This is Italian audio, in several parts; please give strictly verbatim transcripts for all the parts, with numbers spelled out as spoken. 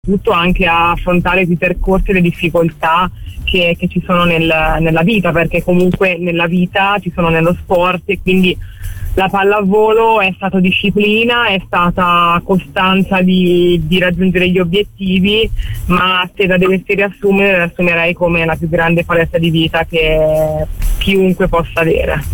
tutto anche a affrontare i percorsi e le difficoltà che, che ci sono nel, nella vita, perché comunque nella vita ci sono nello sport, e quindi la pallavolo è stata disciplina, è stata costanza di, di raggiungere gli obiettivi, ma se la dovessi riassumere, la assumerei come la più grande palestra di vita che chiunque possa avere.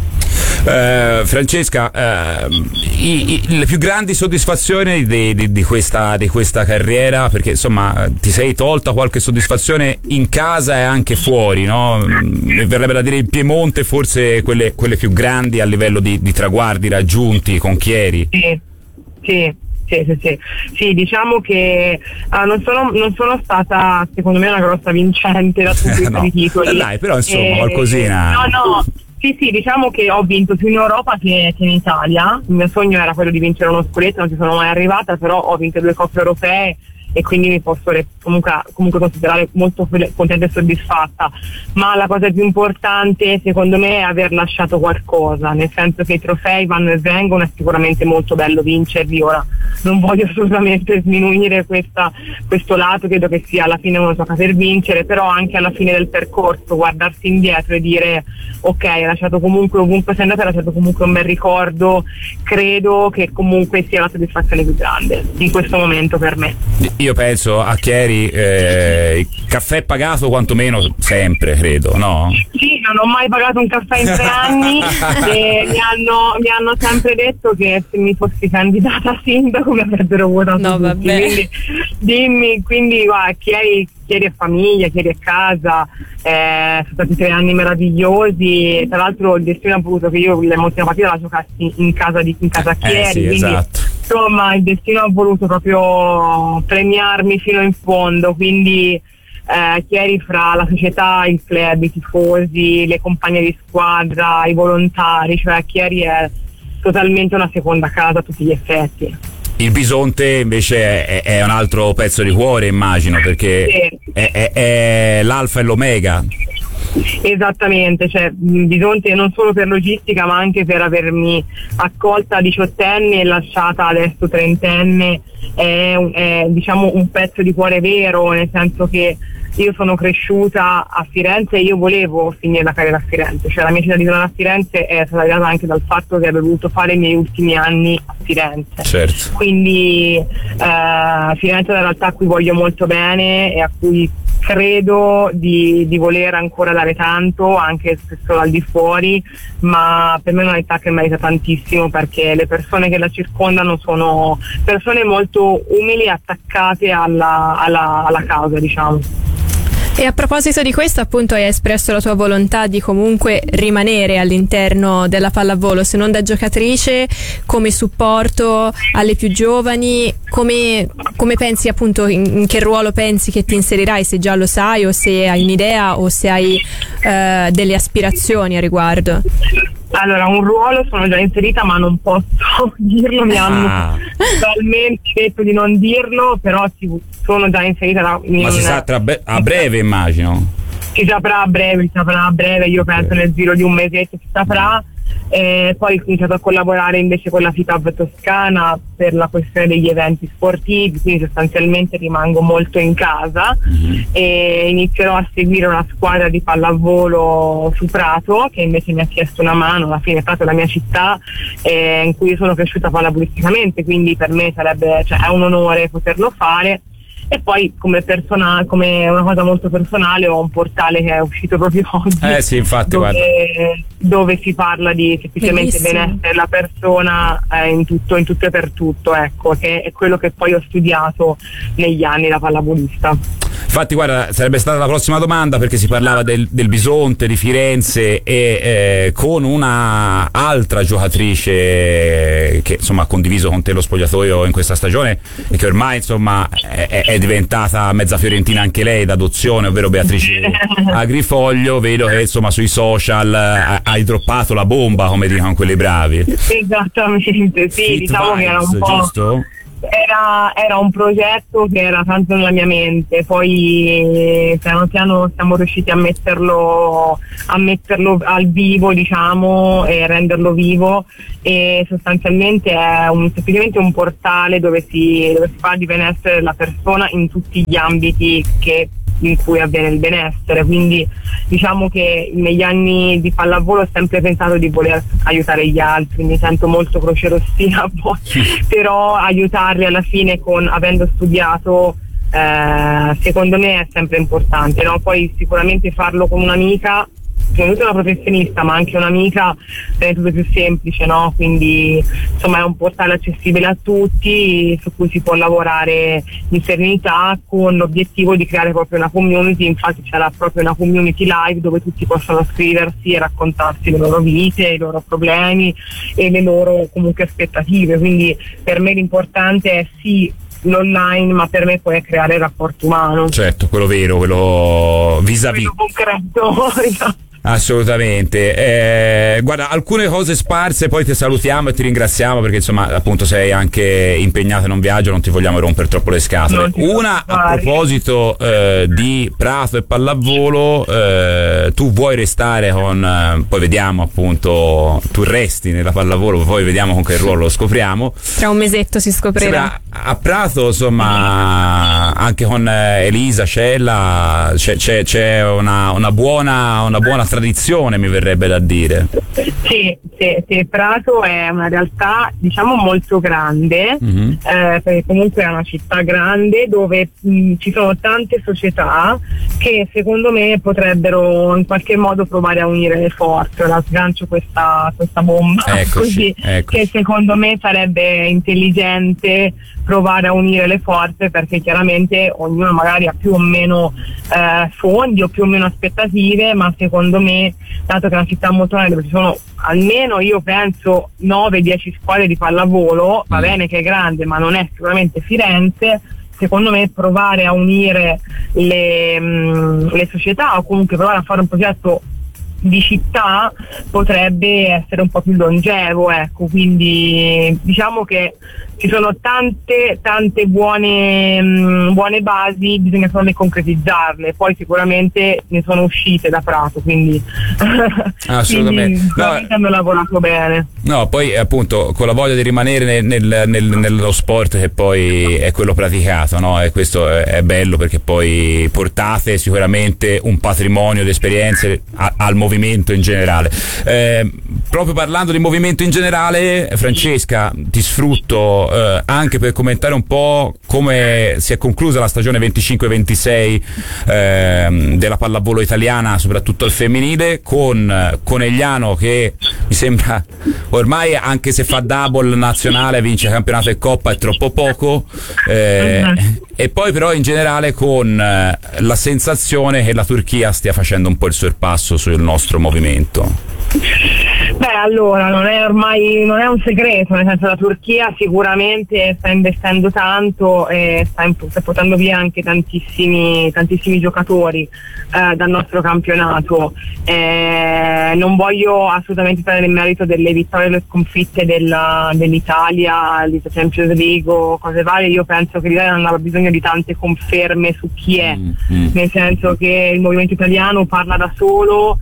Uh, Francesca, uh, i, i, le più grandi soddisfazioni di, di, di, questa, di questa carriera, perché insomma ti sei tolta qualche soddisfazione in casa e anche fuori, no? Mi verrebbe da dire in Piemonte forse quelle, quelle più grandi a livello di, di traguardi raggiunti con Chieri. Sì, sì. Sì, sì, sì. Sì, diciamo che uh, non, sono, non sono stata secondo me una grossa vincente da tutti questi no, titoli. Dai, però insomma e, qualcosina. No, no. Sì, sì, diciamo che ho vinto più in Europa che, che in Italia. Il mio sogno era quello di vincere uno scudetto, non ci sono mai arrivata, però ho vinto due coppe europee e quindi mi posso comunque, comunque considerare molto contenta e soddisfatta. Ma la cosa più importante secondo me è aver lasciato qualcosa, nel senso che i trofei vanno e vengono, è sicuramente molto bello vincerli. Ora non voglio assolutamente sminuire questa, questo lato, credo che sia alla fine uno gioca per vincere, però anche alla fine del percorso guardarsi indietro e dire ok, hai lasciato comunque, ovunque sei andato, hai lasciato comunque un bel ricordo, credo che comunque sia la soddisfazione più grande in questo momento per me. Io penso a Chieri, eh, il caffè pagato quantomeno sempre, credo, no? Sì, non ho mai pagato un caffè in tre anni e mi hanno, mi hanno sempre detto che se mi fossi candidata a sindaco mi avrebbero votato no, tutti. Vabbè. Quindi dimmi, quindi guarda, Chieri, Chieri è famiglia, Chieri è casa, eh, sono stati tre anni meravigliosi. Tra l'altro il destino ha voluto che io l'ultima partita la giocassi in casa di in casa Chieri, eh, sì, quindi esatto. Insomma il destino ha voluto proprio premiarmi fino in fondo, quindi eh, Chieri fra la società, il club, i tifosi, le compagne di squadra, i volontari, cioè Chieri è totalmente una seconda casa a tutti gli effetti. Il Bisonte invece è, è un altro pezzo di cuore, immagino, perché sì. è, è, è l'alfa e l'omega. Esattamente, cioè Bisonte non solo per logistica ma anche per avermi accolta diciottenne e lasciata adesso trentenne, è, è diciamo un pezzo di cuore vero, nel senso che io sono cresciuta a Firenze e io volevo finire la carriera a Firenze, cioè la mia cittadinanza a Firenze è stata data anche dal fatto che avevo voluto fare i miei ultimi anni a Firenze. Certo. Quindi eh, Firenze è una realtà a cui voglio molto bene e a cui credo di, di voler ancora dare tanto, anche se solo al di fuori, ma per me è una realtà che merita tantissimo, perché le persone che la circondano sono persone molto umili e attaccate alla, alla, alla causa, diciamo. E a proposito di questo, appunto, hai espresso la tua volontà di comunque rimanere all'interno della pallavolo, se non da giocatrice, come supporto alle più giovani. Come, come pensi, appunto, in, in che ruolo pensi che ti inserirai, se già lo sai o se hai un'idea o se hai eh, delle aspirazioni a riguardo? Allora, un ruolo sono già inserita ma non posso dirlo, mi hanno Ah. totalmente detto di non dirlo, però ci, sono già inserita da, in, Ma si sa tra be- a breve, immagino. si saprà a breve, si saprà a breve, io penso nel giro di un mesetto si saprà. Eh, poi ho iniziato a collaborare invece con la F I T A V Toscana per la questione degli eventi sportivi, quindi sostanzialmente rimango molto in casa. Mm-hmm. E inizierò a seguire una squadra di pallavolo su Prato, che invece mi ha chiesto una mano. Alla fine Prato è la mia città, eh, in cui io sono cresciuta pallavolisticamente, quindi per me sarebbe, cioè, è un onore poterlo fare. E poi come persona, come una cosa molto personale, ho un portale che è uscito proprio oggi, Eh sì, infatti, dove, guarda. dove si parla di semplicemente Bellissimo. benessere della persona eh, in tutto, in tutto e per tutto, ecco, che è quello che poi ho studiato negli anni da pallavolista. Infatti, guarda, sarebbe stata la prossima domanda, perché si parlava del, del Bisonte, di Firenze, e eh, con una altra giocatrice che insomma ha condiviso con te lo spogliatoio in questa stagione e che ormai insomma è, è diventata mezza fiorentina anche lei d'adozione, ovvero Beatrice Agrifoglio. Vedo che insomma sui social eh, hai droppato la bomba, come dicono quelli bravi. Esattamente, sì, Fit diciamo vibes, che era un po'. giusto? Era, era un progetto che era tanto nella mia mente, poi piano piano siamo riusciti a metterlo, a metterlo al vivo, diciamo, e renderlo vivo, e sostanzialmente è un, semplicemente un portale dove si, dove si parla di benessere della persona in tutti gli ambiti che in cui avviene il benessere, quindi diciamo che negli anni di pallavolo ho sempre pensato di voler aiutare gli altri, mi sento molto crocerossina poi, però aiutarli alla fine, con avendo studiato, eh, secondo me è sempre importante, no? Poi sicuramente farlo con un'amica, prima di tutto una professionista ma anche un'amica, è tutto più semplice, no? Quindi insomma è un portale accessibile a tutti, su cui si può lavorare in serenità, con l'obiettivo di creare proprio una community. Infatti c'era proprio una community live dove tutti possono scriversi e raccontarsi le loro vite, i loro problemi e le loro comunque aspettative, quindi per me l'importante è sì l'online, ma per me poi è creare il rapporto umano. Certo, quello vero, quello vis-à-vis. Quello concreto. Assolutamente. Eh, guarda, alcune cose sparse, poi ti salutiamo e ti ringraziamo perché insomma appunto sei anche impegnato in un viaggio, non ti vogliamo rompere troppo le scatole. Una a proposito eh, di Prato e pallavolo, eh, tu vuoi restare con, eh, poi vediamo appunto, tu resti nella pallavolo, poi vediamo con che ruolo lo scopriamo. Tra un mesetto si scoprirà. Sembra, a Prato insomma anche con Elisa Cella c'è, c'è, c'è una, una buona una buona tradizione, mi verrebbe da dire. Sì, sì, sì, Prato è una realtà diciamo molto grande, mm-hmm. eh, perché comunque è una città grande dove mh, ci sono tante società che secondo me potrebbero in qualche modo provare a unire le forze. Ora sgancio questa, questa bomba, eccoci, così, eccoci. Che secondo me sarebbe intelligente provare a unire le forze, perché chiaramente ognuno magari ha più o meno eh, fondi o più o meno aspettative, ma secondo me, dato che è una città molto grande dove ci sono almeno, io penso, nove dieci squadre di pallavolo, va bene che è grande ma non è sicuramente Firenze, secondo me provare a unire le, mh, le società, o comunque provare a fare un progetto di città potrebbe essere un po' più longevo, ecco, quindi diciamo che ci sono tante tante buone mh, buone basi, bisogna solo concretizzarle, poi sicuramente ne sono uscite da Prato, quindi assolutamente quindi, no, hanno lavorato bene. No, poi appunto con la voglia di rimanere nel, nel, nel, nello sport che poi è quello praticato, no? E questo è, è bello perché poi portate sicuramente un patrimonio di esperienze a, al movimento in generale. Eh, proprio parlando di movimento in generale, Francesca, ti sfrutto eh, anche per commentare un po' come si è conclusa la stagione venticinque ventisei eh, della pallavolo italiana, soprattutto al femminile, con Conegliano che mi sembra ormai, anche se fa double nazionale, vince campionato e coppa, è troppo poco, eh, uh-huh. E poi però in generale con eh, la sensazione che la Turchia stia facendo un po' il sorpasso sul nostro movimento. Beh, allora, non è ormai non è un segreto, nel senso, la Turchia sicuramente sta investendo tanto e sta, sta portando via anche tantissimi tantissimi giocatori eh, dal nostro campionato. Eh, non voglio assolutamente fare nel merito delle vittorie e le sconfitte della, dell'Italia, di Champions League o cose varie. Io penso che l'Italia non aveva bisogno di tante conferme su chi è, mm-hmm. nel senso che il movimento italiano parla da solo,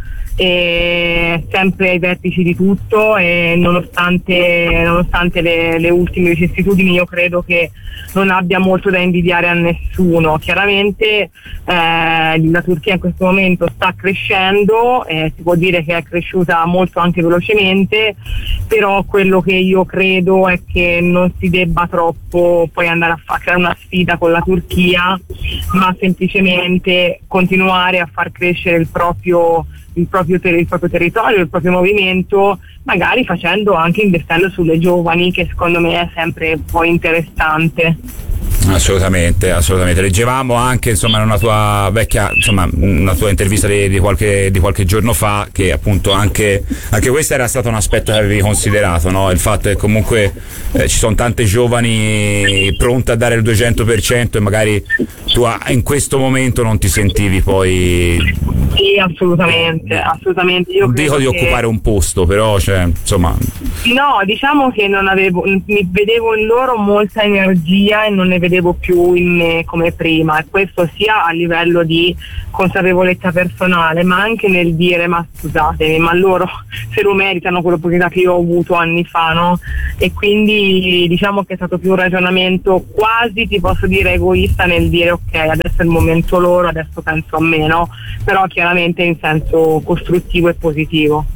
e sempre ai vertici di tutto, e nonostante, nonostante le, le ultime vicissitudini io credo che non abbia molto da invidiare a nessuno. Chiaramente eh, la Turchia in questo momento sta crescendo, eh, si può dire che è cresciuta molto anche velocemente, però quello che io credo è che non si debba troppo poi andare a, fa- a creare una sfida con la Turchia, ma semplicemente continuare a far crescere il proprio Il proprio, ter- il proprio territorio, il proprio movimento, magari facendo anche, investendo sulle giovani, che secondo me è sempre poi interessante. Assolutamente, assolutamente. Leggevamo anche insomma in una tua vecchia, insomma, una tua intervista di, di qualche di qualche giorno fa, che appunto anche anche questo era stato un aspetto che avevi considerato, no? Il fatto che comunque eh, ci sono tante giovani pronte a dare il duecento per cento e magari tu in questo momento non ti sentivi poi. Sì, assolutamente, assolutamente. Io non dico di che... occupare un posto, però cioè, insomma No, diciamo che non avevo, mi vedevo in loro molta energia e non ne vedevo più in me come prima, e questo sia a livello di consapevolezza personale, ma anche nel dire ma scusatemi, ma loro se lo meritano quell'opportunità che io ho avuto anni fa, no? E quindi diciamo che è stato più un ragionamento quasi, ti posso dire, egoista nel dire ok, adesso è il momento loro, adesso penso a me, no? Però chiaramente in senso costruttivo e positivo.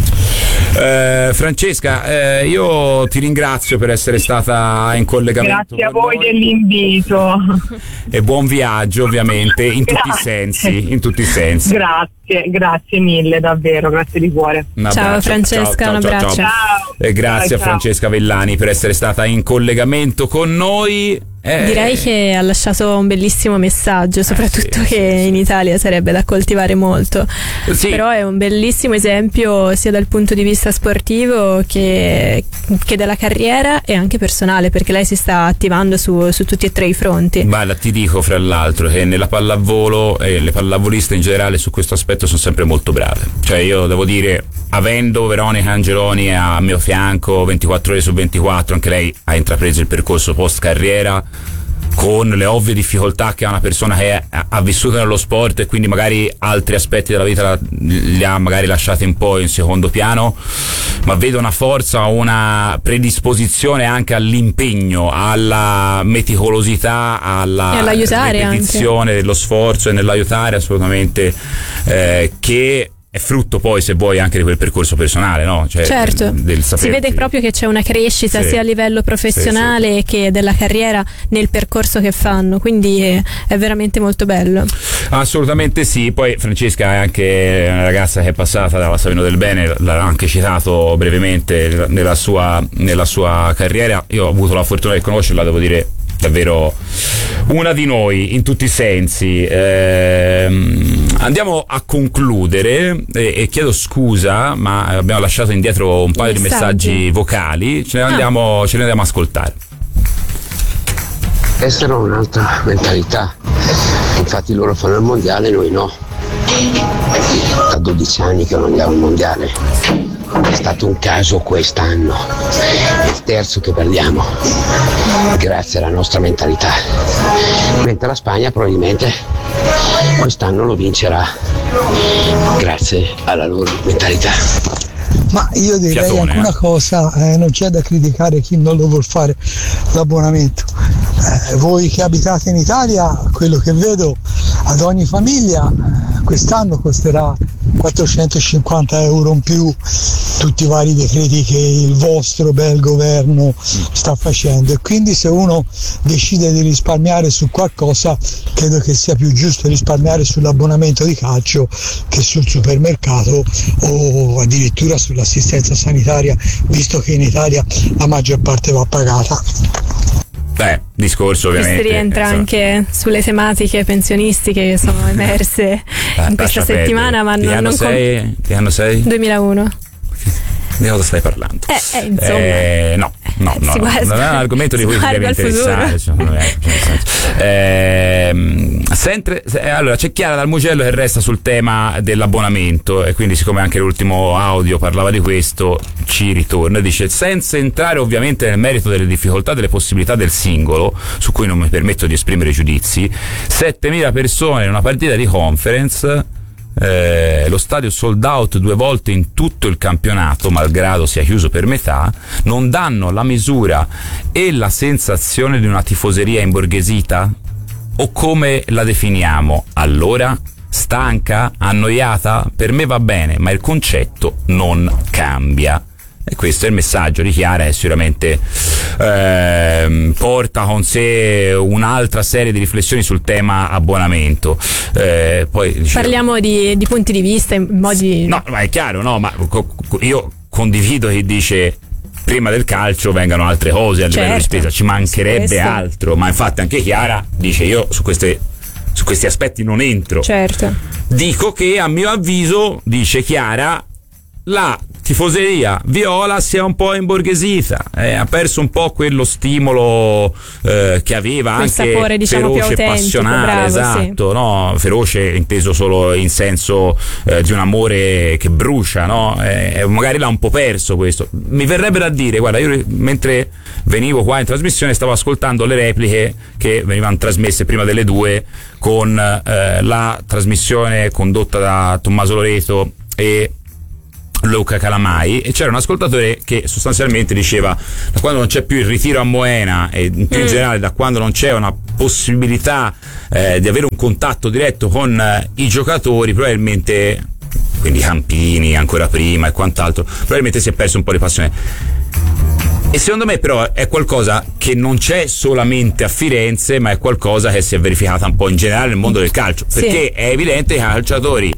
Eh, Francesca, eh, io ti ringrazio per essere stata in collegamento. Grazie a voi noi. Dell'invito. E buon viaggio, ovviamente, in tutti i sensi, in tutti i sensi. Grazie, grazie mille, davvero, grazie di cuore. Un ciao abbraccio. Francesca, ciao, un ciao, abbraccio. Ciao. Ciao. E grazie ciao, a Francesca Vellani per essere stata in collegamento con noi. Eh. Direi che ha lasciato un bellissimo messaggio, soprattutto eh, sì, che sì, in Italia sarebbe da coltivare molto. Sì. Però è un bellissimo esempio sia dal punto di vista sportivo che, che della carriera e anche personale, perché lei si sta attivando su, su tutti e tre i fronti. Guarda, ti dico fra l'altro che nella pallavolo e le pallavoliste in generale su questo aspetto sono sempre molto brave. Cioè io devo dire, avendo Veronica Angeloni a mio fianco ventiquattro ore su ventiquattro, anche lei ha intrapreso il percorso post carriera con le ovvie difficoltà che ha una persona che ha vissuto nello sport e quindi magari altri aspetti della vita li ha magari lasciati un po' in secondo piano, ma vedo una forza, una predisposizione anche all'impegno, alla meticolosità, alla ripetizione anche dello sforzo e nell'aiutare assolutamente, eh, che è frutto poi, se vuoi, anche di quel percorso personale, no? Cioè, certo, del si vede proprio che c'è una crescita, sì, sia a livello professionale, sì, sì, che della carriera nel percorso che fanno, quindi è, è veramente molto bello. Assolutamente sì. Poi Francesca è anche una ragazza che è passata dalla Savino del Bene, l'ha anche citato brevemente nella sua, nella sua carriera. Io ho avuto la fortuna di conoscerla, devo dire davvero una di noi in tutti i sensi. Ehm, andiamo a concludere e, e chiedo scusa, ma abbiamo lasciato indietro un paio messaggi. di messaggi vocali, ce ne andiamo, ah. ce ne andiamo a ascoltare. Essere un'altra mentalità, infatti loro fanno il mondiale, noi no. Da dodici anni che non andiamo al mondiale, è stato un caso quest'anno, è il terzo che perdiamo grazie alla nostra mentalità, mentre la Spagna probabilmente quest'anno lo vincerà grazie alla loro mentalità. Ma io direi Fiatone, anche una cosa, eh, non c'è da criticare chi non lo vuol fare l'abbonamento. Eh, voi che abitate in Italia, quello che vedo ad ogni famiglia quest'anno costerà quattrocentocinquanta euro in più, tutti i vari decreti che il vostro bel governo sta facendo, e quindi se uno decide di risparmiare su qualcosa, credo che sia più giusto risparmiare sull'abbonamento di calcio che sul supermercato o addirittura sull'assistenza sanitaria, visto che in Italia la maggior parte va pagata. Beh, discorso ovviamente. Questo rientra insomma. anche sulle tematiche pensionistiche che sono emerse eh, in questa settimana, ma non, non, anno non sei, com- che anno sei? duemilauno. Di cosa stai parlando? Eh, eh, insomma. Eh, no, no, no, no, guarda, non è un argomento di cui ti deve interessare. Cioè, non è, eh, sempre, allora, c'è Chiara dal Mugello che resta sul tema dell'abbonamento, e quindi, siccome anche l'ultimo audio parlava di questo, ci ritorna. Dice: senza entrare ovviamente nel merito delle difficoltà, delle possibilità del singolo, su cui non mi permetto di esprimere giudizi, settemila persone in una partita di conference. Eh, lo stadio sold out due volte in tutto il campionato, malgrado sia chiuso per metà, non danno la misura e la sensazione di una tifoseria imborghesita? O come la definiamo allora? Stanca? Annoiata? Per me va bene, ma il concetto non cambia. E questo è il messaggio di Chiara, e sicuramente eh, porta con sé un'altra serie di riflessioni sul tema abbonamento. Eh, poi dicevo, parliamo di, di punti di vista in modi. No, ma è chiaro, no, ma co- io condivido chi dice prima del calcio vengano altre cose a livello certo, di spesa, ci mancherebbe questo. altro, ma infatti anche Chiara dice: io su queste su questi aspetti non entro. Certo. Dico che a mio avviso, dice Chiara, la tifoseria viola si è un po' imborghesita, eh, ha perso un po' quello stimolo eh, che aveva, quel anche sapore, diciamo, feroce più e passionale, bravo, esatto, sì. no? Feroce inteso solo in senso eh, di un amore che brucia, no? Eh, magari l'ha un po' perso questo. Mi verrebbe da dire, guarda, io mentre venivo qua in trasmissione stavo ascoltando le repliche che venivano trasmesse prima delle due con eh, la trasmissione condotta da Tommaso Loreto e Luca Calamai, e c'era un ascoltatore che sostanzialmente diceva: da quando non c'è più il ritiro a Moena e più in mm. generale da quando non c'è una possibilità eh, di avere un contatto diretto con eh, i giocatori, probabilmente, quindi Campini ancora prima e quant'altro, probabilmente si è perso un po' di passione. E secondo me però è qualcosa che non c'è solamente a Firenze, ma è qualcosa che si è verificata un po' in generale nel mondo del calcio, perché sì. È evidente che i calciatori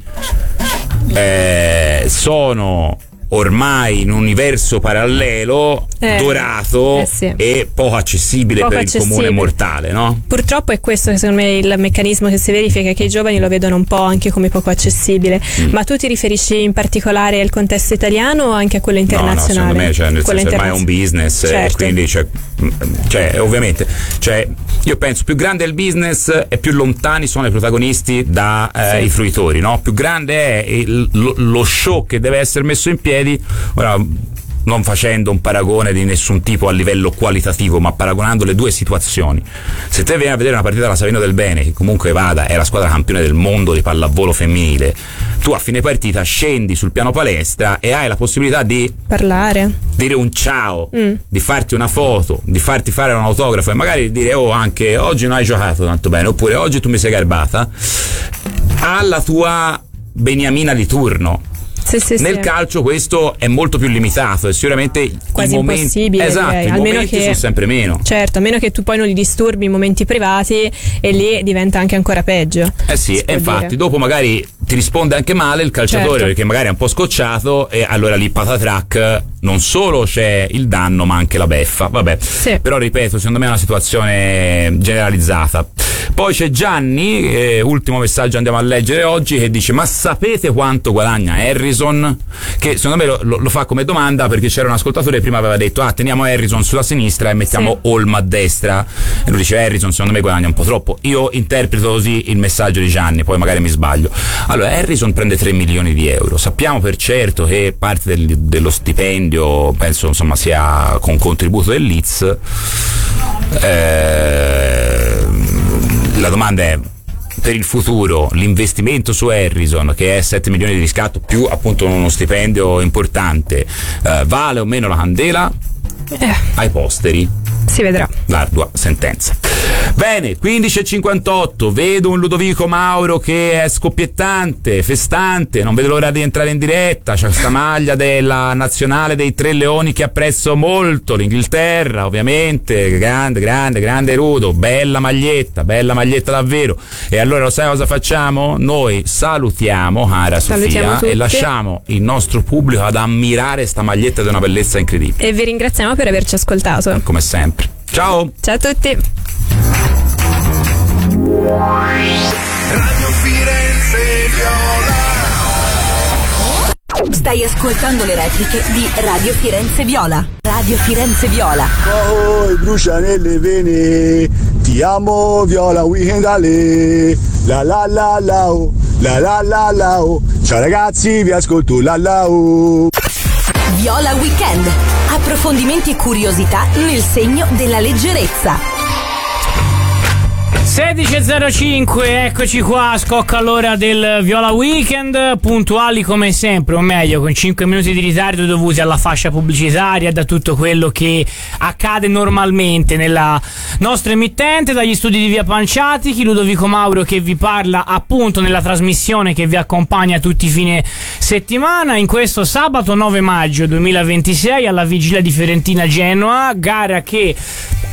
eh, sono ormai in un universo parallelo, eh, dorato eh sì. e poco accessibile poco per accessibile. il comune mortale, no? Purtroppo è questo che secondo me il meccanismo che si verifica, che i giovani lo vedono un po' anche come poco accessibile. Mm. Ma tu ti riferisci in particolare al contesto italiano o anche a quello internazionale? No, no, secondo me, cioè, nel senso, ormai è un business, certo. eh, quindi cioè, cioè ovviamente cioè, io penso più grande è il business e più lontani sono i protagonisti dai eh, sì. fruitori, no? Più grande è il, lo, lo show che deve essere messo in piedi. Ora, non facendo un paragone di nessun tipo a livello qualitativo, ma paragonando le due situazioni, se te vieni a vedere una partita della Savino del Bene, che comunque vada è la squadra campione del mondo di pallavolo femminile, tu a fine partita scendi sul piano palestra e hai la possibilità di parlare, dire un ciao, mm. di farti una foto, di farti fare un autografo e magari dire: oh, anche oggi non hai giocato tanto bene, oppure oggi tu mi sei garbata, alla tua beniamina di turno. Sì, sì, nel sì. calcio questo è molto più limitato e sicuramente quasi i momenti, impossibile, esatto, direi. i Almeno momenti che, sono sempre meno. Certo, a meno che tu poi non li disturbi in momenti privati, e lì diventa anche ancora peggio. Eh sì, e infatti dire. dopo magari ti risponde anche male il calciatore, certo. perché magari è un po' scocciato e allora lì patatrac, non solo c'è il danno ma anche la beffa. Vabbè, sì. Però ripeto, secondo me è una situazione generalizzata. Poi c'è Gianni, eh, ultimo messaggio andiamo a leggere oggi, che dice: ma sapete quanto guadagna Harrison? Che secondo me lo, lo, lo fa come domanda, perché c'era un ascoltatore che prima aveva detto: ah, teniamo Harrison sulla sinistra e mettiamo sì. Olmo a destra, e lui dice: Harrison secondo me guadagna un po' troppo. Io interpreto così il messaggio di Gianni, poi magari mi sbaglio. Allora, Harrison prende tre milioni di euro, sappiamo per certo che parte del, dello stipendio penso insomma sia con contributo del Leeds. eh, la domanda è: per il futuro l'investimento su Harrison, che è sette milioni di riscatto più appunto uno stipendio importante, eh, vale o meno la candela? Eh. Ai posteri si vedrà. L'ardua sentenza. Bene, quindici e cinquantotto, vedo un Ludovico Mauro che è scoppiettante, festante, non vedo l'ora di entrare in diretta, c'è questa maglia della nazionale dei Tre Leoni che apprezzo molto, l'Inghilterra ovviamente, grande, grande, grande Rudo, bella maglietta, bella maglietta davvero. E allora lo sai cosa facciamo? Noi salutiamo, cara salutiamo Sofia, tutti. E lasciamo il nostro pubblico ad ammirare sta maglietta di una bellezza incredibile. E vi ringraziamo per averci ascoltato. Come sempre. Ciao! Ciao a tutti! Radio Firenze Viola. Stai ascoltando le repliche di Radio Firenze Viola. Radio Firenze Viola. Oh, brucia nelle vene. Ti amo Viola Weekend Ale. La la la la oh. La la la la oh. Ciao ragazzi, vi ascolto la la oh. Viola Weekend. Approfondimenti e curiosità nel segno della leggerezza. sedici e zero cinque, eccoci qua, scocca l'ora del Viola Weekend, puntuali come sempre, o meglio con cinque minuti di ritardo dovuti alla fascia pubblicitaria, da tutto quello che accade normalmente nella nostra emittente, dagli studi di Via Panciatichi. Ludovico Mauro che vi parla appunto nella trasmissione che vi accompagna tutti i fine settimana, in questo sabato nove maggio duemilaventisei alla vigilia di Fiorentina Genoa, gara che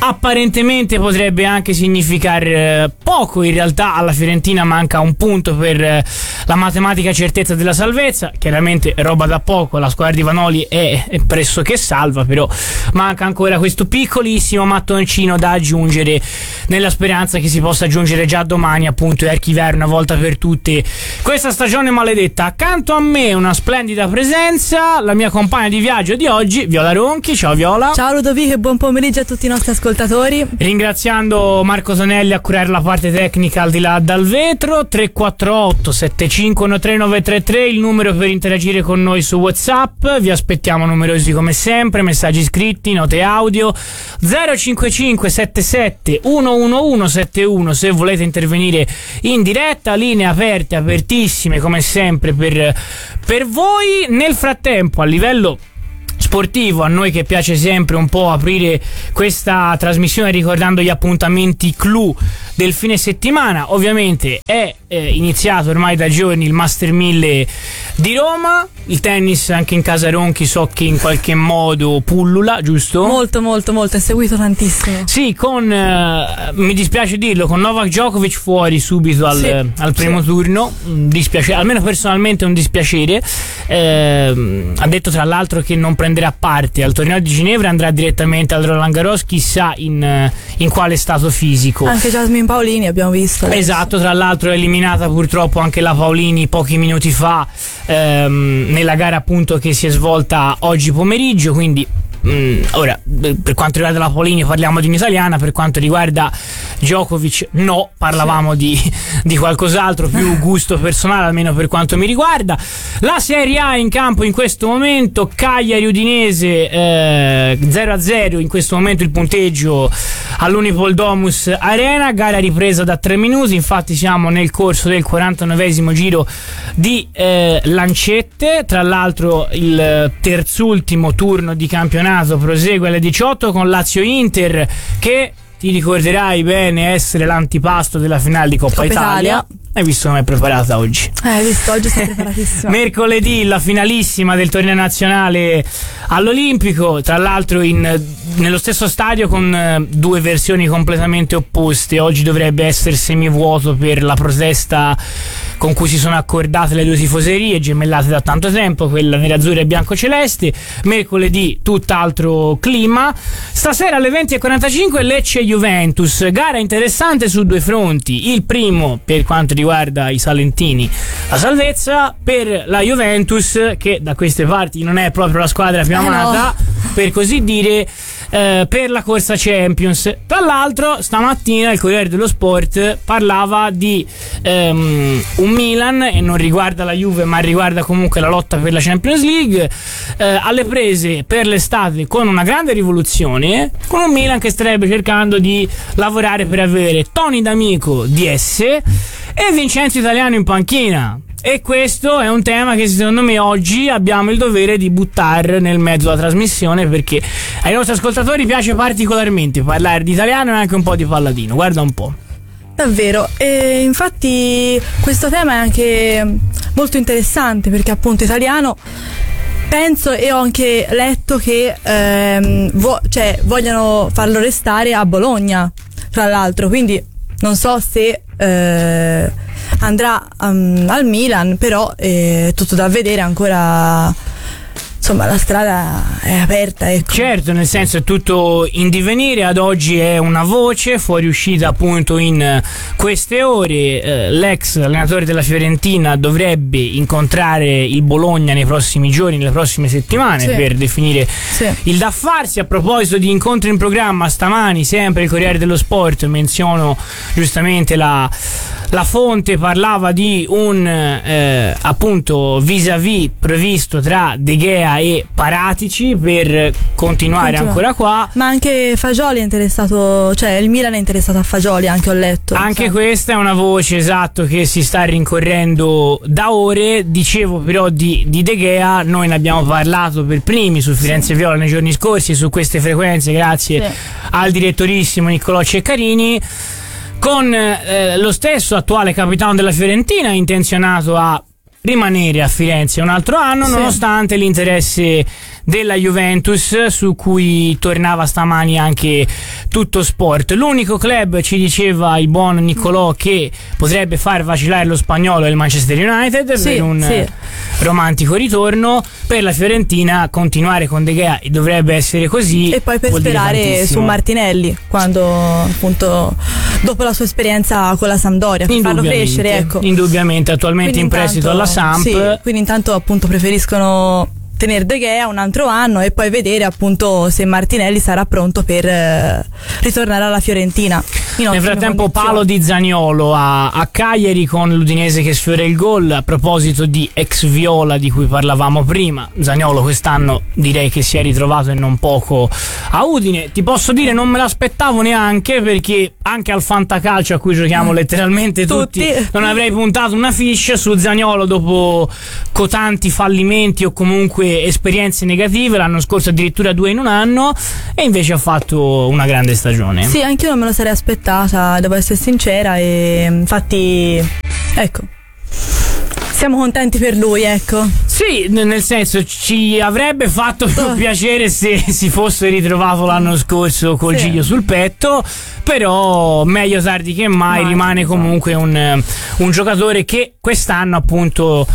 apparentemente potrebbe anche significare poco. In realtà alla Fiorentina manca un punto per la matematica certezza della salvezza, chiaramente roba da poco, la squadra di Vanoli è, è pressoché salva, però manca ancora questo piccolissimo mattoncino da aggiungere, nella speranza che si possa aggiungere già domani appunto e archiviare una volta per tutte questa stagione maledetta. Accanto a me una splendida presenza, la mia compagna di viaggio di oggi, Viola Ronchi. Ciao Viola. Ciao Ludovico e buon pomeriggio a tutti i nostri ascoltatori. Ringraziando Marco Tonelli a curare la parte tecnica al di là dal vetro. Tre quattro otto sette cinque uno tre nove tre tre il numero per interagire con noi su WhatsApp. Vi aspettiamo numerosi come sempre, messaggi scritti, note audio. Zero cinque cinque sette sette uno uno uno sette uno se volete intervenire in diretta, linee aperte, apertissime come sempre per, per voi. Nel frattempo, a livello sportivo, a noi che piace sempre un po' aprire questa trasmissione ricordando gli appuntamenti clou del fine settimana, ovviamente è eh, iniziato ormai da giorni il Master mille di Roma, il tennis anche in casa Ronchi so che in qualche modo pullula, giusto? Molto molto molto, è seguito tantissimo. Sì, con eh, mi dispiace dirlo, con Novak Djokovic fuori subito al, sì, al primo sì. turno, un dispiacere, almeno personalmente un dispiacere. Eh, ha detto tra l'altro che non prenderà parte al torneo di Ginevra, andrà direttamente al Roland Garros, chissà in, in quale stato fisico. Anche Jasmine Paolini abbiamo visto adesso. Esatto, tra l'altro è eliminata purtroppo anche la Paolini pochi minuti fa ehm, nella gara appunto che si è svolta oggi pomeriggio, quindi Mm, ora, per quanto riguarda la Paolini parliamo di un'italiana, per quanto riguarda Djokovic no, parlavamo di, di qualcos'altro, più gusto personale almeno per quanto mi riguarda. La Serie A in campo in questo momento, Cagliari Udinese eh, zero a zero in questo momento il punteggio all'Unipol Domus Arena, gara ripresa da tre minuti, infatti siamo nel corso del quarantanovesimo giro di eh, lancette. Tra l'altro il terzultimo turno di campionato prosegue alle diciotto con Lazio-Inter, che ti ricorderai bene essere l'antipasto della finale di Coppa, Coppa Italia. Italia. Hai visto come è preparata oggi? Eh, hai visto, oggi sei preparatissima. Mercoledì la finalissima del torneo nazionale all'Olimpico, tra l'altro in, nello stesso stadio con uh, due versioni completamente opposte. Oggi dovrebbe essere semivuoto per la protesta con cui si sono accordate le due tifoserie gemellate da tanto tempo, quella nerazzurra e biancoceleste. Mercoledì tutt'altro clima. Stasera alle venti e quarantacinque Lecce-Juventus, gara interessante su due fronti. Il primo per quanto riguarda i salentini, la salvezza, per la Juventus che da queste parti non è proprio la squadra più amata, eh no. per così dire, eh, per la corsa Champions. Tra l'altro stamattina il Corriere dello Sport parlava di ehm, un Milan, e non riguarda la Juve ma riguarda comunque la lotta per la Champions League, eh, alle prese per l'estate con una grande rivoluzione, con un Milan che starebbe cercando di lavorare per avere Tony D'Amico D S e Vincenzo Italiano in panchina. E questo è un tema che secondo me oggi abbiamo il dovere di buttare nel mezzo della trasmissione, perché ai nostri ascoltatori piace particolarmente parlare di italiano e anche un po' di palladino. Guarda un po'. Davvero, e infatti questo tema è anche molto interessante perché appunto italiano penso, e ho anche letto che ehm, vo- cioè, vogliono farlo restare a Bologna, tra l'altro, quindi non so se eh, andrà um, al Milan, però è tutto da vedere ancora. Insomma, la strada è aperta, ecco. Certo, nel senso è tutto in divenire. Ad oggi è una voce fuoriuscita appunto in queste ore. Eh, l'ex allenatore della Fiorentina dovrebbe incontrare il Bologna nei prossimi giorni, nelle prossime settimane, sì. per definire sì. il da farsi. A proposito di incontri in programma, stamani sempre il Corriere dello Sport, menziono giustamente la La fonte, parlava di un eh, appunto vis-à-vis previsto tra De Gea e Paratici per continuare Continua. ancora qua. Ma anche Fagioli è interessato, cioè il Milan è interessato a Fagioli, anche ho letto. Anche cioè. questa è una voce, esatto, che si sta rincorrendo da ore. Dicevo però di, di De Gea, noi ne abbiamo parlato per primi su Firenze sì. Viola nei giorni scorsi, su queste frequenze, grazie sì. al direttorissimo Niccolò Ceccarini, con eh, lo stesso attuale capitano della Fiorentina intenzionato a rimanere a Firenze un altro anno, sì, nonostante l'interesse della Juventus, su cui tornava stamani anche Tutto Sport. L'unico club, ci diceva il buon Niccolò, che potrebbe far vacillare lo spagnolo è il Manchester United, sì, per un sì. romantico ritorno. Per la Fiorentina continuare con De Gea dovrebbe essere così, e poi per sperare su Martinelli, quando appunto dopo la sua esperienza con la Sampdoria, per farlo crescere, ecco. Indubbiamente, attualmente quindi in prestito intanto, alla Samp, sì, quindi intanto appunto preferiscono tenere De Gea un altro anno e poi vedere appunto se Martinelli sarà pronto per eh, ritornare alla Fiorentina. Nel frattempo palo di Zaniolo a, a Cagliari, con l'Udinese che sfiora il gol. A proposito di ex Viola di cui parlavamo prima, Zaniolo quest'anno direi che si è ritrovato e non poco a Udine. Ti posso dire, non me l'aspettavo neanche, perché anche al fantacalcio a cui giochiamo letteralmente tutti, tutti. non avrei puntato una fish su Zaniolo dopo cotanti fallimenti o comunque esperienze negative. L'anno scorso addirittura due in un anno, e invece ha fatto una grande stagione. Sì, anche io non me lo sarei aspettata, devo essere sincera, e infatti ecco, siamo contenti per lui, ecco. Sì, nel senso, ci avrebbe fatto più oh. piacere se si fosse ritrovato l'anno scorso col sì. giglio sul petto, però meglio tardi che mai. mai rimane comunque un, un giocatore che quest'anno appunto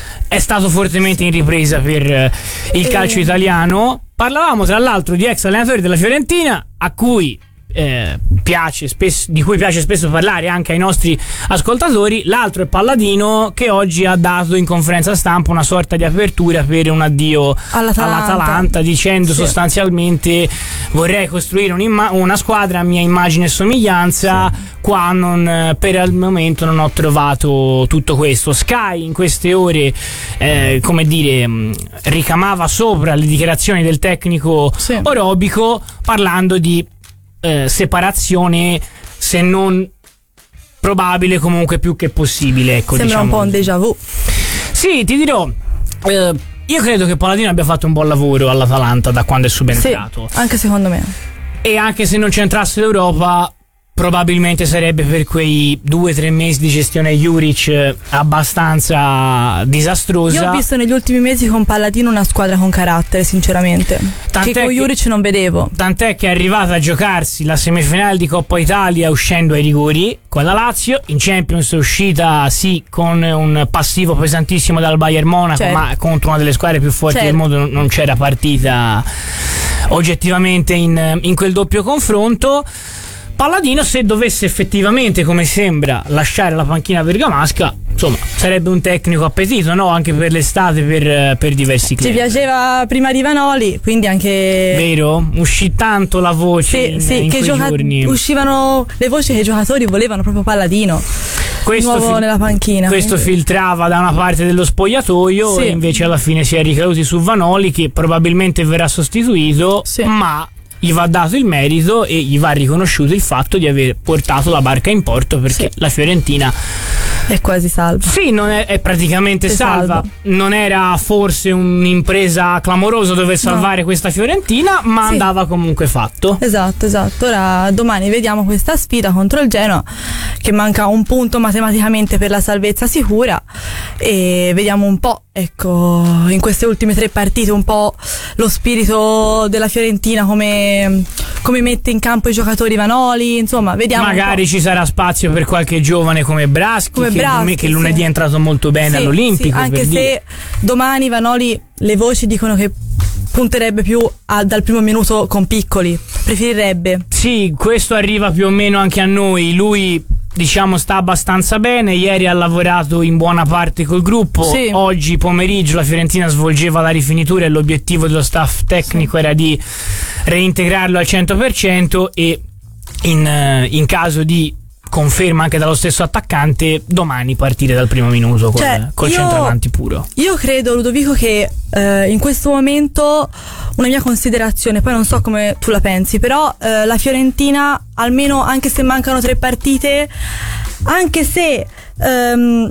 è stato fortemente in ripresa per il calcio italiano. Parlavamo tra l'altro di ex allenatori della Fiorentina, a cui eh, piace spesso, di cui piace spesso parlare anche ai nostri ascoltatori. L'altro è Palladino, che oggi ha dato in conferenza stampa una sorta di apertura per un addio all'Atalanta, all'Atalanta dicendo sì. sostanzialmente: vorrei costruire una squadra a mia immagine e somiglianza, sì. qua non, per il momento non ho trovato tutto questo. Sky in queste ore eh, come dire ricamava sopra le dichiarazioni del tecnico sì. orobico, parlando di eh, separazione, se non probabile comunque più che possibile, ecco. Sembra diciamo. un po' un déjà vu. Sì, ti dirò, eh, io credo che Palladino abbia fatto un buon lavoro all'Atalanta da quando è subentrato, sì, anche secondo me, e anche se non c'entrasse l'Europa probabilmente sarebbe per quei due o tre mesi di gestione Juric abbastanza disastrosa. Io ho visto negli ultimi mesi con Palladino una squadra con carattere, sinceramente, tant'è che con Juric non vedevo. Tant'è che è arrivata a giocarsi la semifinale di Coppa Italia uscendo ai rigori con la Lazio, in Champions è uscita sì con un passivo pesantissimo dal Bayern Monaco, certo. ma contro una delle squadre più forti certo. del mondo non c'era partita oggettivamente in, in quel doppio confronto. Palladino, se dovesse effettivamente, come sembra, lasciare la panchina bergamasca, insomma, sarebbe un tecnico appetito, no? Anche per l'estate, per, per diversi club. Ci piaceva prima di Vanoli, quindi anche... Vero? Uscì tanto la voce sì, in, sì, in che quei gioca- giorni. Uscivano le voci che i giocatori volevano proprio Palladino questo nuovo fil- nella panchina. Questo quindi filtrava da una parte dello spogliatoio, sì. e invece alla fine si è ricaduti su Vanoli, che probabilmente verrà sostituito, sì. ma... gli va dato il merito e gli va riconosciuto il fatto di aver portato la barca in porto, perché sì. la Fiorentina è quasi salva. Sì, non è, è praticamente è salva. salva. Non era forse un'impresa clamorosa dover salvare no. questa Fiorentina, ma sì. andava comunque fatto. Esatto, esatto. Ora domani vediamo questa sfida contro il Genoa, che manca un punto matematicamente per la salvezza sicura, e vediamo un po', ecco, in queste ultime tre partite un po' lo spirito della Fiorentina, come, come mette in campo i giocatori Vanoli, insomma, vediamo. Magari ci sarà spazio per qualche giovane come Braschi, come che, Braschi che lunedì sì. è entrato molto bene sì, all'Olimpico. Sì, anche se dire. domani Vanoli, le voci dicono che punterebbe più a, dal primo minuto con Piccoli, preferirebbe. Sì, questo arriva più o meno anche a noi. Lui, diciamo, sta abbastanza bene. Ieri ha lavorato in buona parte col gruppo. Sì. Oggi pomeriggio la Fiorentina svolgeva la rifinitura e l'obiettivo dello staff tecnico sì. era di reintegrarlo al cento per cento, e in, in caso di conferma anche dallo stesso attaccante, domani partire dal primo minuto col, cioè, col io, centravanti puro. Io credo, Ludovico, che eh, in questo momento, una mia considerazione, poi non so come tu la pensi, però eh, la Fiorentina, almeno anche se mancano tre partite, anche se ehm,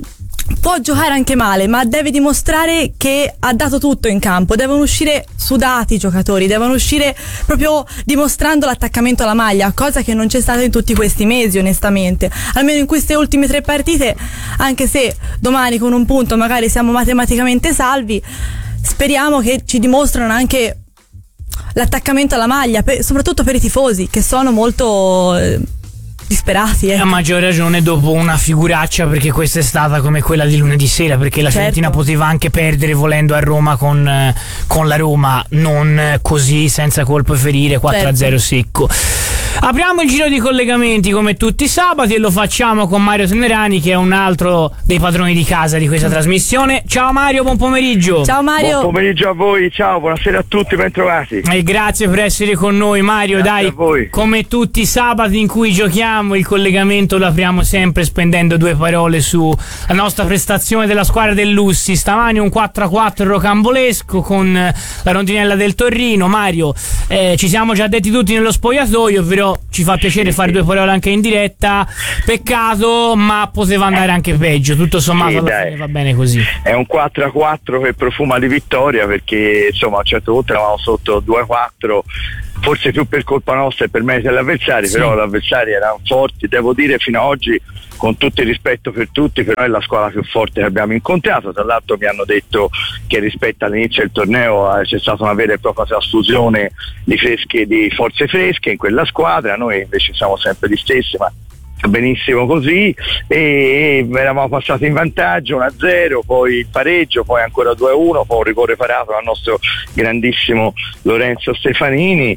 può giocare anche male, ma deve dimostrare che ha dato tutto in campo. Devono uscire sudati i giocatori, devono uscire proprio dimostrando l'attaccamento alla maglia, cosa che non c'è stata in tutti questi mesi, onestamente. Almeno in queste ultime tre partite, anche se domani con un punto magari siamo matematicamente salvi, speriamo che ci dimostrano anche l'attaccamento alla maglia, per, soprattutto per i tifosi, che sono molto eh, disperati. Eh. A maggior ragione dopo una figuraccia, perché questa è stata come quella di lunedì sera, perché la Fiorentina certo. poteva anche perdere volendo a Roma con, eh, con la Roma, non così senza colpo e ferire, quattro a zero certo. secco. Apriamo il giro di collegamenti come tutti i sabati e lo facciamo con Mario Tenerani, che è un altro dei padroni di casa di questa mm. trasmissione. Ciao Mario, buon pomeriggio. Ciao Mario. Buon pomeriggio a voi, ciao, buonasera a tutti, ben trovati. E grazie per essere con noi Mario. Grazie dai, a voi. Come tutti i sabati in cui giochiamo, il collegamento lo apriamo sempre spendendo due parole sulla nostra prestazione della squadra del Lussi. Stamani un quattro a quattro rocambolesco con la rondinella del Torino. Mario, eh, ci siamo già detti tutti nello spogliatoio, però ci fa piacere sì, fare sì. due parole anche in diretta. Peccato, ma poteva andare anche peggio. Tutto sommato sì, alla dai. fine va bene così. È un quattro a quattro che profuma di vittoria, perché insomma a un certo punto eravamo sotto due a quattro, forse più per colpa nostra e per merito dell'avversario, sì. però gli avversari erano forti. Devo dire fino ad oggi, con tutto il rispetto per tutti, per noi è la squadra più forte che abbiamo incontrato. Tra l'altro mi hanno detto che rispetto all'inizio del torneo c'è stata una vera e propria trasfusione di fresche, di forze fresche in quella squadra. Noi invece siamo sempre gli stessi, ma benissimo così, e eravamo passati in vantaggio uno a zero, poi il pareggio, poi ancora due a uno, poi un rigore parato dal nostro grandissimo Lorenzo Stefanini,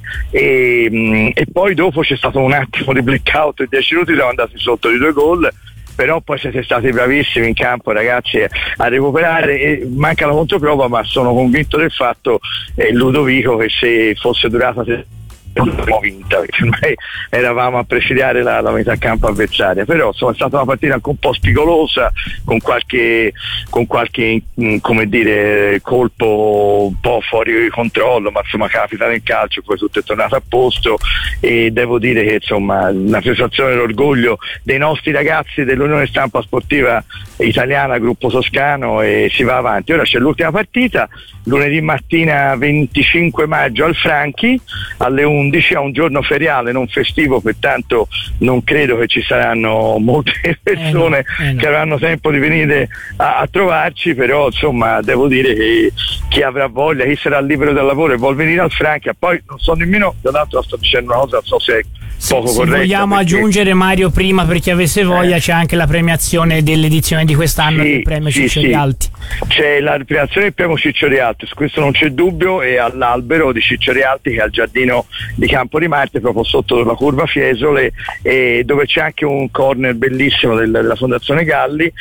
e, e poi dopo c'è stato un attimo di blackout, in dieci minuti siamo andati sotto di due gol, però poi siete stati bravissimi in campo ragazzi a recuperare, e manca la controprova, ma sono convinto del fatto, eh, Ludovico, che se fosse durata l'abbiamo vinta, perché ormai eravamo a presidiare la, la metà campo avversaria. Però insomma è stata una partita anche un po' spigolosa, con qualche con qualche mh, come dire colpo un po' fuori controllo, ma insomma capita nel calcio, poi tutto è tornato a posto, e devo dire che insomma la sensazione e l'orgoglio dei nostri ragazzi dell'Unione Stampa Sportiva Italiana, gruppo toscano, e si va avanti. Ora c'è l'ultima partita lunedì mattina venticinque maggio al Franchi alle undici, a un giorno feriale non festivo, pertanto non credo che ci saranno molte persone eh no, eh no. che avranno tempo di venire a, a trovarci, però insomma devo dire che chi avrà voglia, chi sarà libero dal lavoro e vuol venire al Franchi, poi non so nemmeno, tra l'altro sto dicendo una cosa, non so se è poco se corretta. Vogliamo perché... aggiungere Mario, prima per chi avesse voglia, eh. c'è anche la premiazione dell'edizione di quest'anno, sì, del premio sì, Ciccio sì. Rialti. C'è la premiazione del premio Ciccio Rialti, su questo non c'è dubbio, e all'albero di Ciccio Rialti, che è al giardino di Campo di Marte, proprio sotto la curva Fiesole, e dove c'è anche un corner bellissimo del, della Fondazione Galli,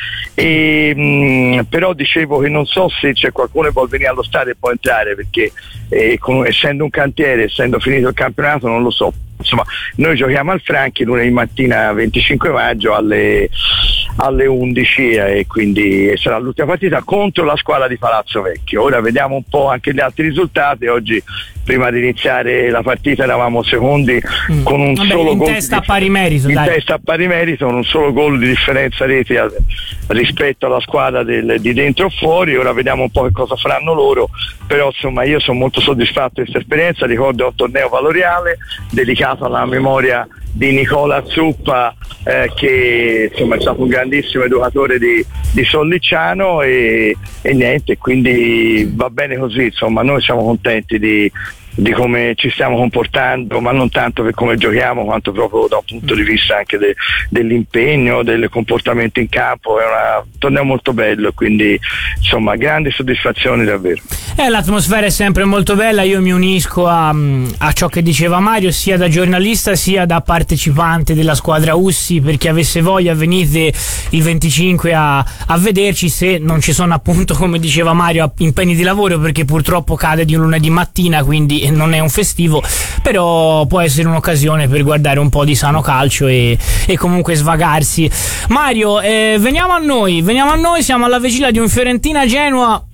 e, mh, però dicevo che non so se c'è qualcuno che vuol venire allo stadio e può entrare, perché eh, con, essendo un cantiere, essendo finito il campionato, non lo so. Insomma, noi giochiamo al Franchi lunedì mattina venticinque maggio alle, alle undici, e quindi sarà l'ultima partita contro la squadra di Palazzo Vecchio. Ora vediamo un po' anche gli altri risultati. Oggi, prima di iniziare la partita, eravamo secondi mm. con un Vabbè, solo in gol testa di, a pari merito, in dai. testa a pari merito, con un solo gol di differenza reti al, rispetto alla squadra del, di dentro o fuori. Ora vediamo un po' che cosa faranno loro, però insomma io sono molto soddisfatto di questa esperienza. Ricordo un torneo valoriale dedicato alla memoria di Nicola Zuppa, eh, che insomma è stato un grandissimo educatore di, di Sollicciano, e, e niente, quindi va bene così. Insomma noi siamo contenti di, di come ci stiamo comportando, ma non tanto per come giochiamo, quanto proprio da un punto di vista anche de, dell'impegno, del comportamento in campo. È una, un torneo molto bello, quindi insomma grandi soddisfazioni davvero. Eh, l'atmosfera è sempre molto bella. Io mi unisco a, a ciò che diceva Mario, sia da giornalista sia da partecipante della squadra Ussi. Per chi avesse voglia, venite il venticinque a, a vederci, se non ci sono appunto, come diceva Mario, impegni di lavoro, perché purtroppo cade di un lunedì mattina, quindi non è un festivo, però può essere un'occasione per guardare un po' di sano calcio e, e comunque svagarsi. Mario, eh, veniamo a noi, veniamo a noi, siamo alla vigilia di un Fiorentina-Genoa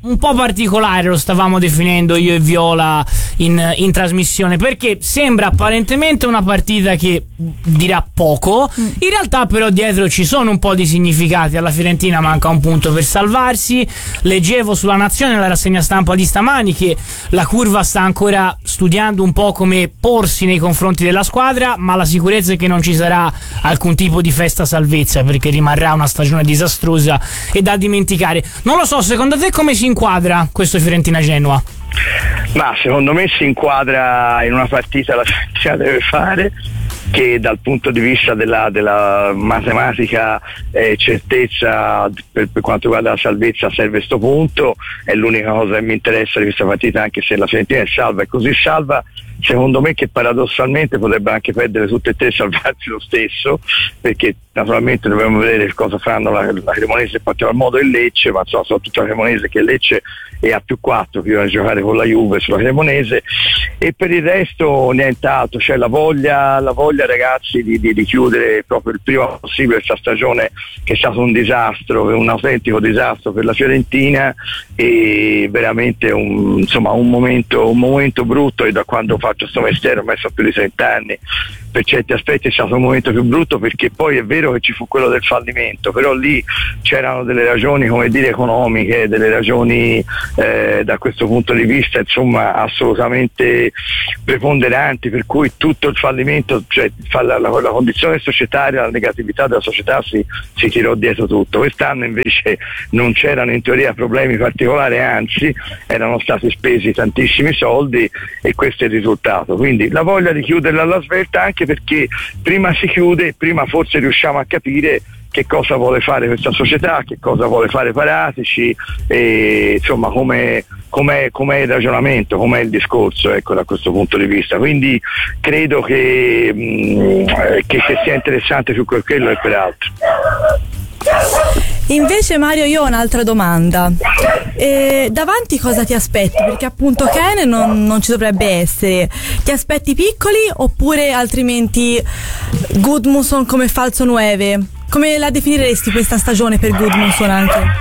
un po' particolare, lo stavamo definendo io e Viola in, in trasmissione, perché sembra apparentemente una partita che dirà poco, mm. in realtà però dietro ci sono un po' di significati. Alla Fiorentina manca un punto per salvarsi. Leggevo sulla Nazione, la rassegna stampa di stamani, che la curva sta ancora studiando un po' come porsi nei confronti della squadra, ma la sicurezza è che non ci sarà alcun tipo di festa salvezza, perché rimarrà una stagione disastrosa e da dimenticare. Non lo so, secondo te come si inquadra questo Fiorentina-Genoa? Ma secondo me si inquadra in una partita la Fiorentina deve fare, che dal punto di vista della, della matematica eh, certezza per, per quanto riguarda la salvezza serve sto punto, è l'unica cosa che mi interessa di questa partita, anche se la Fiorentina è salva e così salva, secondo me, che paradossalmente potrebbe anche perdere tutte e tre e salvarsi lo stesso, perché naturalmente dobbiamo vedere cosa faranno la, la Cremonese in particolar modo e Lecce, ma insomma soprattutto la Cremonese, che Lecce è a più quattro prima di giocare con la Juve sulla Cremonese, e per il resto nient'altro, c'è la voglia, la voglia ragazzi di, di, di chiudere proprio il prima possibile questa stagione, che è stato un disastro, un autentico disastro per la Fiorentina, e veramente un, insomma, un momento, un momento brutto, e da quando faccio sto mestiere ormai sono più di trenta anni, per certi aspetti è stato un momento più brutto, perché poi è vero che ci fu quello del fallimento, però lì c'erano delle ragioni, come dire, economiche, delle ragioni eh, da questo punto di vista insomma assolutamente preponderanti, per cui tutto il fallimento, cioè la, la, la condizione societaria, la negatività della società si, si tirò dietro tutto. Quest'anno invece non c'erano in teoria problemi particolari, anzi erano stati spesi tantissimi soldi, e questo è il risultato. Quindi la voglia di chiuderla alla svelta, anche perché prima si chiude, prima forse riusciamo a capire che cosa vuole fare questa società, che cosa vuole fare Paratici, e insomma come com'è, com'è il ragionamento, com'è il discorso, ecco, da questo punto di vista. Quindi credo che, mh, che, che sia interessante più per quello e per altro. Invece Mario, io ho un'altra domanda. E davanti cosa ti aspetti? Perché appunto Kane non, non ci dovrebbe essere. Ti aspetti piccoli, oppure altrimenti Gudmundsson come falso nove? Come la definiresti questa stagione per Gudmundsson anche?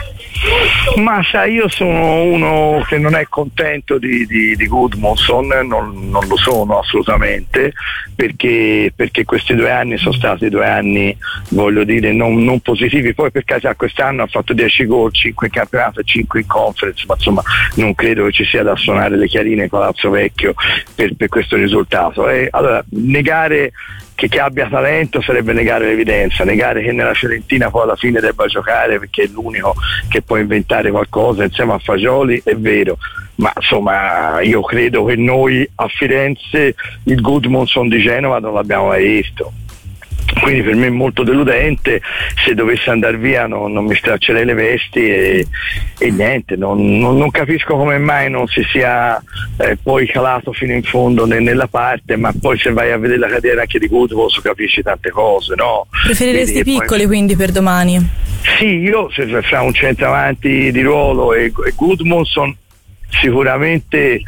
Ma sai, io sono uno che non è contento di, di, di Gudmundsson, non, non lo sono assolutamente, perché, perché questi due anni sono stati due anni, voglio dire, non, non positivi. Poi per caso quest'anno ha fatto dieci gol, cinque in campionato e cinque in conference, ma insomma non credo che ci sia da suonare le chiarine in Palazzo Vecchio per, per questo risultato. E allora negare Che, che abbia talento sarebbe negare l'evidenza, negare che nella Fiorentina poi alla fine debba giocare perché è l'unico che può inventare qualcosa insieme a Fagioli, è vero, ma insomma io credo che noi a Firenze il Gudmundsson di Genova non l'abbiamo mai visto. Quindi per me è molto deludente, se dovesse andare via non, non mi straccerei le vesti, e, e niente, non, non, non capisco come mai non si sia eh, poi calato fino in fondo ne, nella parte, ma poi se vai a vedere la carriera anche di Gudmundsson capisci tante cose, no? Preferiresti Vedi, piccoli poi... quindi per domani? Sì, io se fra un centravanti di ruolo e, e Gudmundsson sicuramente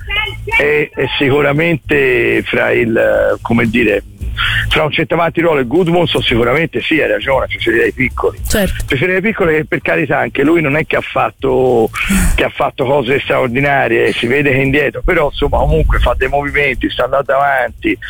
è, è sicuramente fra il, come dire, fra un centravanti ruolo e Gudmundsson sicuramente sì, hai ragione, preferirei piccoli. Certo. Preferirei piccoli, che per carità anche lui non è che ha fatto che ha fatto cose straordinarie, si vede che è indietro, però insomma comunque fa dei movimenti, sta andando avanti,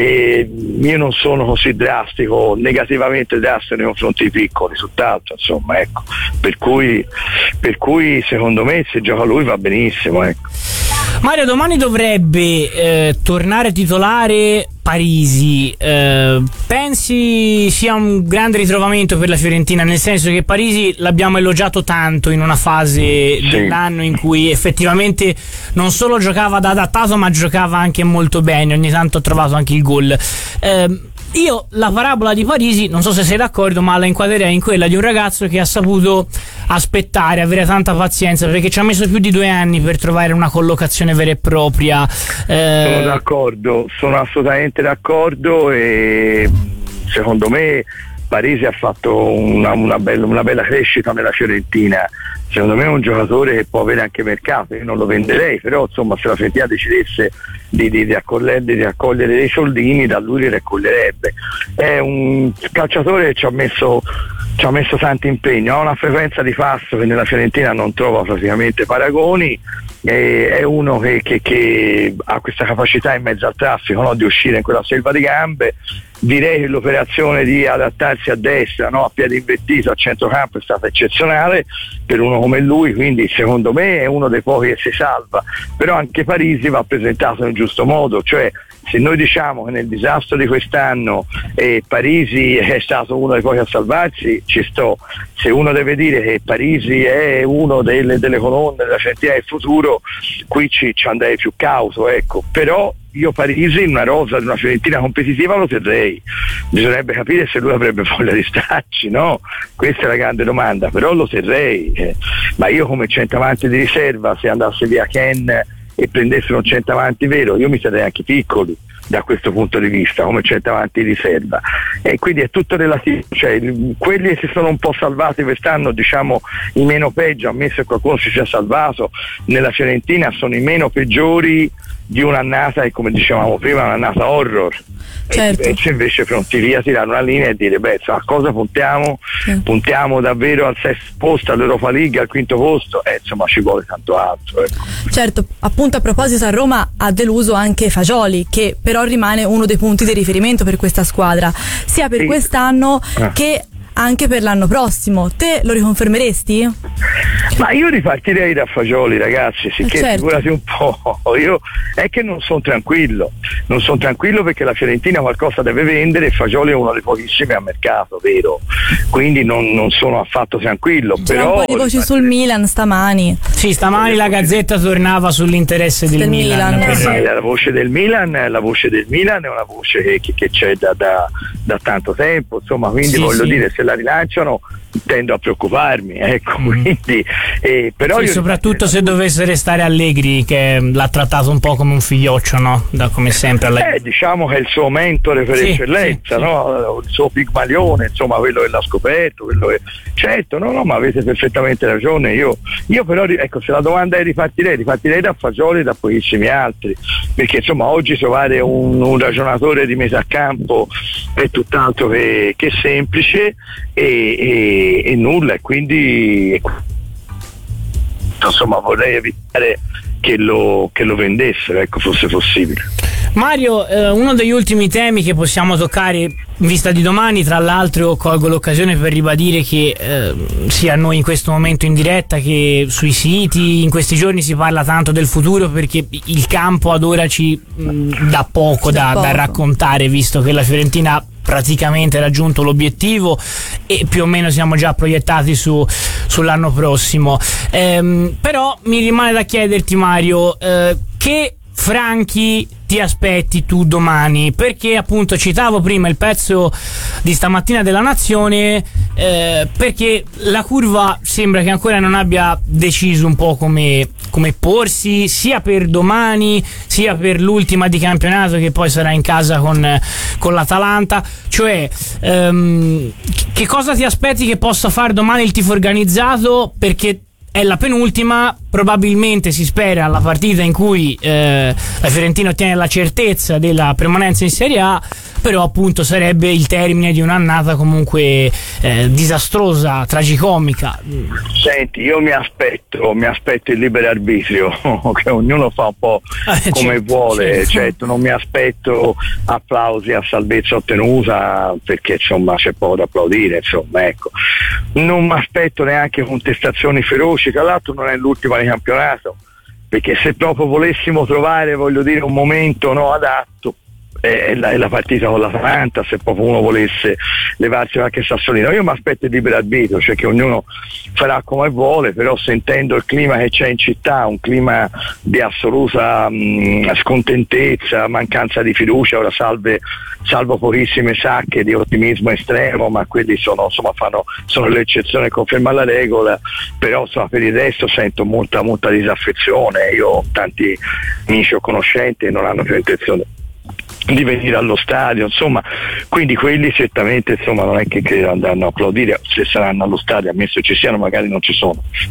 e io non sono così drastico, negativamente drastico nei confronti dei piccoli, tutt'altro, insomma, ecco. Per cui per cui secondo me se gioca lui va benissimo, ecco. Mario, domani dovrebbe eh, tornare titolare Parisi, eh, pensi sia un grande ritrovamento per la Fiorentina, nel senso che Parisi l'abbiamo elogiato tanto in una fase sì. dell'anno in cui effettivamente non solo giocava da adattato ma giocava anche molto bene, ogni tanto ha trovato anche il gol. eh, Io la parabola di Parisi, non so se sei d'accordo, ma la inquadrerei in quella di un ragazzo che ha saputo aspettare, avere tanta pazienza, perché ci ha messo più di due anni per trovare una collocazione vera e propria. Eh... Sono d'accordo, sono assolutamente d'accordo, e secondo me Parisi ha fatto una, una, bella, una bella crescita nella Fiorentina. secondo me è un giocatore che può avere anche mercato, io non lo venderei, però insomma se la Fiorentina decidesse di, di, di, accogliere, di raccogliere dei soldini, da lui li raccoglierebbe. È un calciatore che ci ha messo ci ha messo tanto impegno, ha una frequenza di passo che nella Fiorentina non trova praticamente paragoni, e è uno che, che, che ha questa capacità in mezzo al traffico, no? Di uscire in quella selva di gambe. Direi che l'operazione di adattarsi a destra, no? A piede invertito a centrocampo è stata eccezionale per uno come lui, quindi secondo me è uno dei pochi che si salva, però anche Parisi va presentato in giusto modo, cioè se noi diciamo che nel disastro di quest'anno eh, Parisi è stato uno dei pochi a salvarsi, ci sto. Se uno deve dire che Parisi è uno delle, delle colonne della Fiorentina del futuro, qui ci, ci andrei più cauto, ecco. Però io Parisi in una rosa di una Fiorentina competitiva lo terrei, bisognerebbe capire se lui avrebbe voglia di starci, no? Questa è la grande domanda, però lo terrei, eh. Ma io come centravanti di riserva, se andasse via Ken e prendessero un centravanti vero, io mi sarei anche piccoli da questo punto di vista come centravanti di riserva, e quindi è tutto relativo, cioè quelli che si sono un po' salvati quest'anno, diciamo i meno peggio, ammesso che qualcuno si sia salvato nella Fiorentina, sono i meno peggiori di un'annata, e come dicevamo prima un'annata horror. Certo. E invece pronti lì a tirare una linea e dire beh, a cosa puntiamo? Sì. Puntiamo davvero al sesto posto, all'Europa League, al quinto posto, e eh, insomma ci vuole tanto altro, ecco. Certo, appunto a proposito, a Roma ha deluso anche Fagioli, che però rimane uno dei punti di riferimento per questa squadra, sia per sì. quest'anno ah. che anche per l'anno prossimo. Te lo riconfermeresti? Ma io ripartirei da Fagioli, ragazzi, sicché certo. Figurati un po', io è che non sono tranquillo, non sono tranquillo perché la Fiorentina qualcosa deve vendere e Fagioli è uno dei pochissimi a mercato, vero? Quindi non, non sono affatto tranquillo. C'è però un po' di voci sul Milan stamani. Sì, stamani la Gazzetta tornava sull'interesse del, del Milan. Milan. Sì, la voce del Milan, la voce del Milan è una voce che, che, che c'è da, da, da tanto tempo, insomma, quindi sì, voglio sì. dire, se la rilanciano tendo a preoccuparmi, ecco, mm. quindi eh, però sì, io soprattutto se dovesse restare Allegri, che l'ha trattato un po' come un figlioccio, no? Da, come sempre alla... eh, diciamo che è il suo mentore per sì, eccellenza, sì, no? Il suo pigmalione, insomma, quello che l'ha scoperto, quello che... certo, no, no, ma avete perfettamente ragione. Io, io però, ecco, se la domanda è ripartirei, ripartirei da Fagioli e da pochissimi altri, perché insomma oggi trovare un, un ragionatore di metà campo è tutt'altro che, che semplice e, e, e nulla, e quindi insomma vorrei evitare che lo, che lo vendessero, ecco, fosse possibile. Mario, eh, uno degli ultimi temi che possiamo toccare in vista di domani, tra l'altro colgo l'occasione per ribadire che eh, sia noi in questo momento in diretta che sui siti in questi giorni si parla tanto del futuro, perché il campo ad ora ci mh, dà poco da, da raccontare, visto che la Fiorentina ha praticamente raggiunto l'obiettivo e più o meno siamo già proiettati su, sull'anno prossimo. Ehm, però mi rimane da chiederti, Mario, eh, che Franchi ti aspetti tu domani? Perché appunto citavo prima il pezzo di stamattina della Nazione, eh, perché la curva sembra che ancora non abbia deciso un po' come, come porsi, sia per domani sia per l'ultima di campionato che poi sarà in casa con, con l'Atalanta. Cioè ehm, che cosa ti aspetti che possa fare domani il tifo organizzato? Perché è la penultima, probabilmente si spera la partita in cui eh, la Fiorentina ottiene la certezza della permanenza in Serie A, però appunto sarebbe il termine di un'annata comunque eh, disastrosa, tragicomica. Senti, io mi aspetto, mi aspetto il libero arbitrio, che ognuno fa un po' eh, come certo, vuole, certo. certo, non mi aspetto applausi a salvezza ottenuta, perché insomma c'è poco da applaudire, insomma, ecco. Non mi aspetto neanche contestazioni feroci, tra l'altro non è l'ultima di campionato, perché se proprio volessimo trovare, voglio dire, un momento no, adatto, è la, è la partita con l'Atalanta, se proprio uno volesse levarsi qualche sassolino. Io mi aspetto il libero arbitrio, cioè che ognuno farà come vuole, però sentendo il clima che c'è in città, un clima di assoluta mh, scontentezza, mancanza di fiducia, ora salve, salvo pochissime sacche di ottimismo estremo, ma quelli sono, insomma, fanno, sono l'eccezione che conferma la regola, però insomma, per il resto sento molta, molta disaffezione. Io ho tanti amici o conoscenti che non hanno più intenzione di venire allo stadio, insomma, quindi quelli certamente insomma non è che credo andranno a applaudire, se saranno allo stadio, ammesso ci siano, magari non ci sono.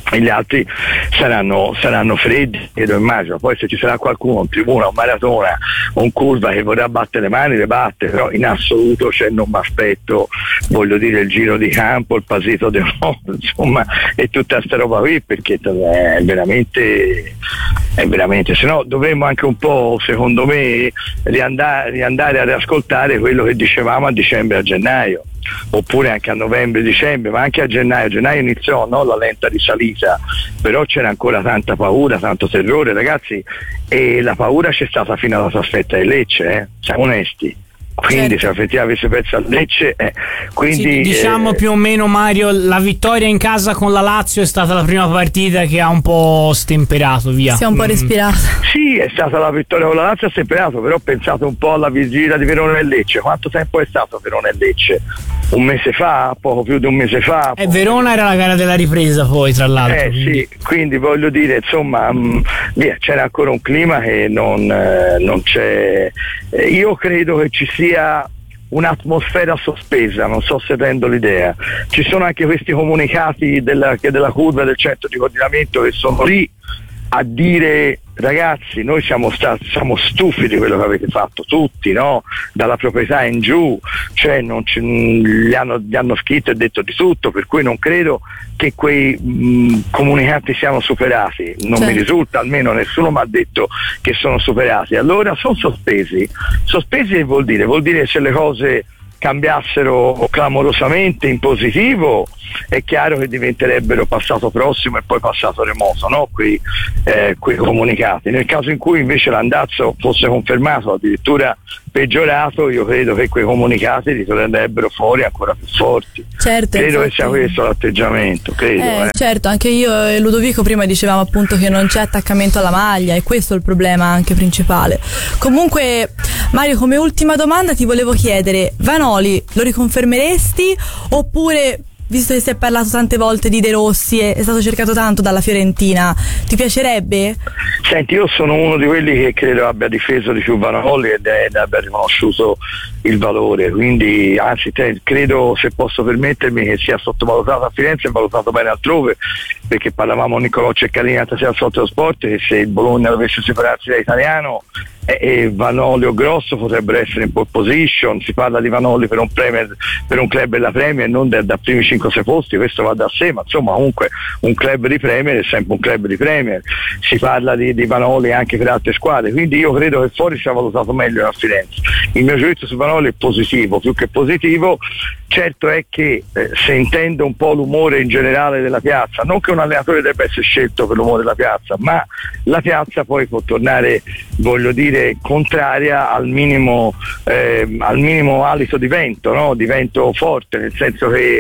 e gli altri saranno, saranno freddi, e lo immagino. Poi se ci sarà qualcuno in tribuna, un maratona o un curva che vorrà battere le mani, le batte, però in assoluto cioè, non mi aspetto, voglio dire, il giro di campo, il pasito di moto, insomma, e tutta sta roba qui, perché è veramente è veramente, se no dovremmo anche un po', secondo me, riandare, riandare a riascoltare quello che dicevamo a dicembre, a gennaio, oppure anche a novembre, dicembre, ma anche a gennaio. Gennaio iniziò no, la lenta risalita, però c'era ancora tanta paura, tanto terrore, ragazzi, e la paura c'è stata fino alla trasferta di Lecce, eh? Siamo onesti. Quindi certo. Se effettivamente avesse perso a Lecce, eh, quindi sì, diciamo eh, più o meno, Mario, la vittoria in casa con la Lazio è stata la prima partita che ha un po' stemperato, via. Si è un po' respirato. Mm. Sì, è stata la vittoria con la Lazio, ha stemperato, però pensate un po' alla vigilia di Verona e Lecce. Quanto tempo è stato Verona e Lecce? Un mese fa, poco più di un mese fa. E Verona era la gara della ripresa poi, tra l'altro. Eh quindi. sì, quindi voglio dire, insomma, mh, via, c'era ancora un clima che non, eh, non c'è. Eh, io credo che ci sia un'atmosfera sospesa, non so se rendo l'idea. Ci sono anche questi comunicati della, della curva del centro di coordinamento che sono lì a dire: ragazzi, noi siamo stati siamo stufi di quello che avete fatto tutti, no? Dalla proprietà in giù, cioè non ci, gli, hanno, gli hanno scritto e detto di tutto, per cui non credo che quei mh, comunicati siano superati, non certo. Mi risulta, almeno nessuno mi ha detto che sono superati. Allora sono sospesi. Sospesi che vuol dire? Vuol dire se le cose cambiassero clamorosamente in positivo, è chiaro che diventerebbero passato prossimo e poi passato remoto, no? Quei, eh, quei comunicati. Nel caso in cui invece l'andazzo fosse confermato, addirittura peggiorato, io credo che quei comunicati ritornerebbero fuori ancora più forti. Certo, credo infatti. Che sia questo l'atteggiamento, credo. Eh, eh. Certo, anche io e Ludovico prima dicevamo appunto che non c'è attaccamento alla maglia, e questo è il problema anche principale. Comunque, Mario, come ultima domanda ti volevo chiedere: Vanoli lo riconfermeresti, oppure, visto che si è parlato tante volte di De Rossi e è stato cercato tanto dalla Fiorentina, ti piacerebbe? Senti, io sono uno di quelli che credo abbia difeso di più Vanoli ed è, abbia riconosciuto il valore, quindi anzi te, credo, se posso permettermi, che sia sottovalutato a Firenze e valutato bene altrove, perché parlavamo Niccolò Ceccalini l'altra sera al Solito Sport, che se il Bologna dovesse separarsi da Italiano e, e Vanoli o Grosso potrebbero essere in pole position. Si parla di Vanoli per un, premier, per un club della Premier, non da, da primi cinque sei posti, questo va da sé, ma insomma comunque un club di Premier è sempre un club di Premier. Si parla di, di Vanoli anche per altre squadre, quindi io credo che fuori sia valutato meglio a Firenze. Il mio giudizio su Vanoli è positivo, più che positivo. Certo è che eh, sentendo un po' l'umore in generale della piazza, non che un allenatore debba essere scelto per l'umore della piazza, ma la piazza poi può tornare, voglio dire, contraria al minimo, eh, al minimo alito di vento, no? Di vento forte, nel senso che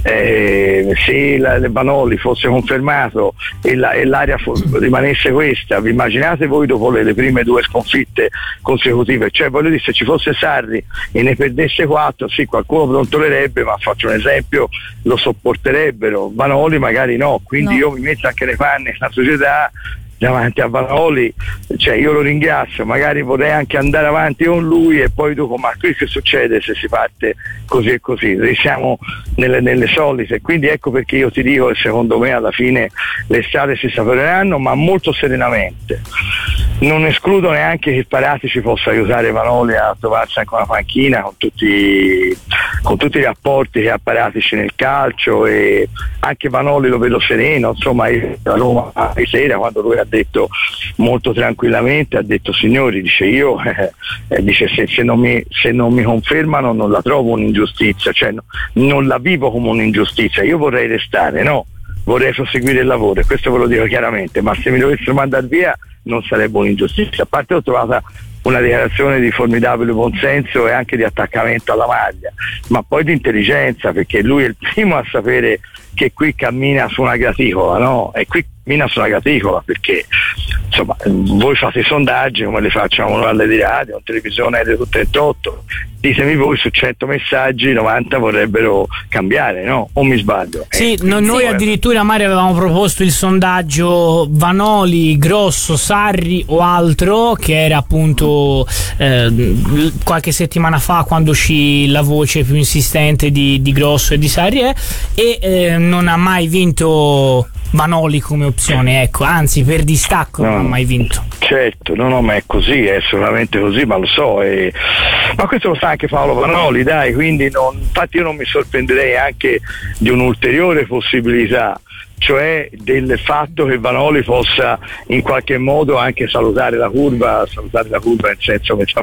eh, se la, le Vanoli fosse confermato e, la, e l'aria fo- rimanesse questa, vi immaginate voi dopo le, le prime due sconfitte consecutive? Cioè, voglio dire, se ci fosse Sarri e ne perdesse quattro, sì, qualcuno brontolerebbe, ma faccio un esempio, lo sopporterebbero. Vanoli magari no, quindi no. Io mi metto anche nei panni della società davanti a Vanoli, cioè io lo ringrazio, magari vorrei anche andare avanti con lui e poi dopo, ma qui che succede se si parte così e così? Siamo nelle, nelle solite, quindi ecco perché io ti dico che secondo me alla fine le strade si saperanno, ma molto serenamente. Non escludo neanche che Paratici possa aiutare Vanoli a trovarsi anche una panchina con tutti, con tutti i rapporti che ha Paratici nel calcio, e anche Vanoli lo vedo sereno, insomma, a Roma di sera quando lui ha detto molto tranquillamente, ha detto: signori, dice io eh, dice se, se, non mi, se non mi confermano non la trovo un'ingiustizia, cioè no, non la vivo come un'ingiustizia, io vorrei restare, no, vorrei proseguire il lavoro, e questo ve lo dico chiaramente, ma se mi dovessero mandare via non sarebbe un'ingiustizia. A parte ho trovata una dichiarazione di formidabile buonsenso e anche di attaccamento alla maglia, ma poi di intelligenza, perché lui è il primo a sapere che qui cammina su una graticola, no? E qui cammina su una graticola perché insomma voi fate i sondaggi come li facciamo alle di radio, in televisione R trentotto, ditemi voi su cento messaggi novanta vorrebbero cambiare, no? O mi sbaglio? Sì, eh, no, noi addirittura Mario avevamo proposto il sondaggio Vanoli, Grosso, Sarri o altro, che era appunto eh, qualche settimana fa quando uscì la voce più insistente di, di Grosso e di Sarri, eh, e eh, non ha mai vinto Vanoli come opzione, ecco, anzi per distacco no, non ha mai vinto. Certo, no, no, ma è così, è assolutamente così, ma lo so, e... ma questo lo sa anche Paolo Vanoli, dai, quindi non... infatti io non mi sorprenderei anche di un'ulteriore possibilità, cioè del fatto che Vanoli possa in qualche modo anche salutare la curva, salutare la curva nel senso che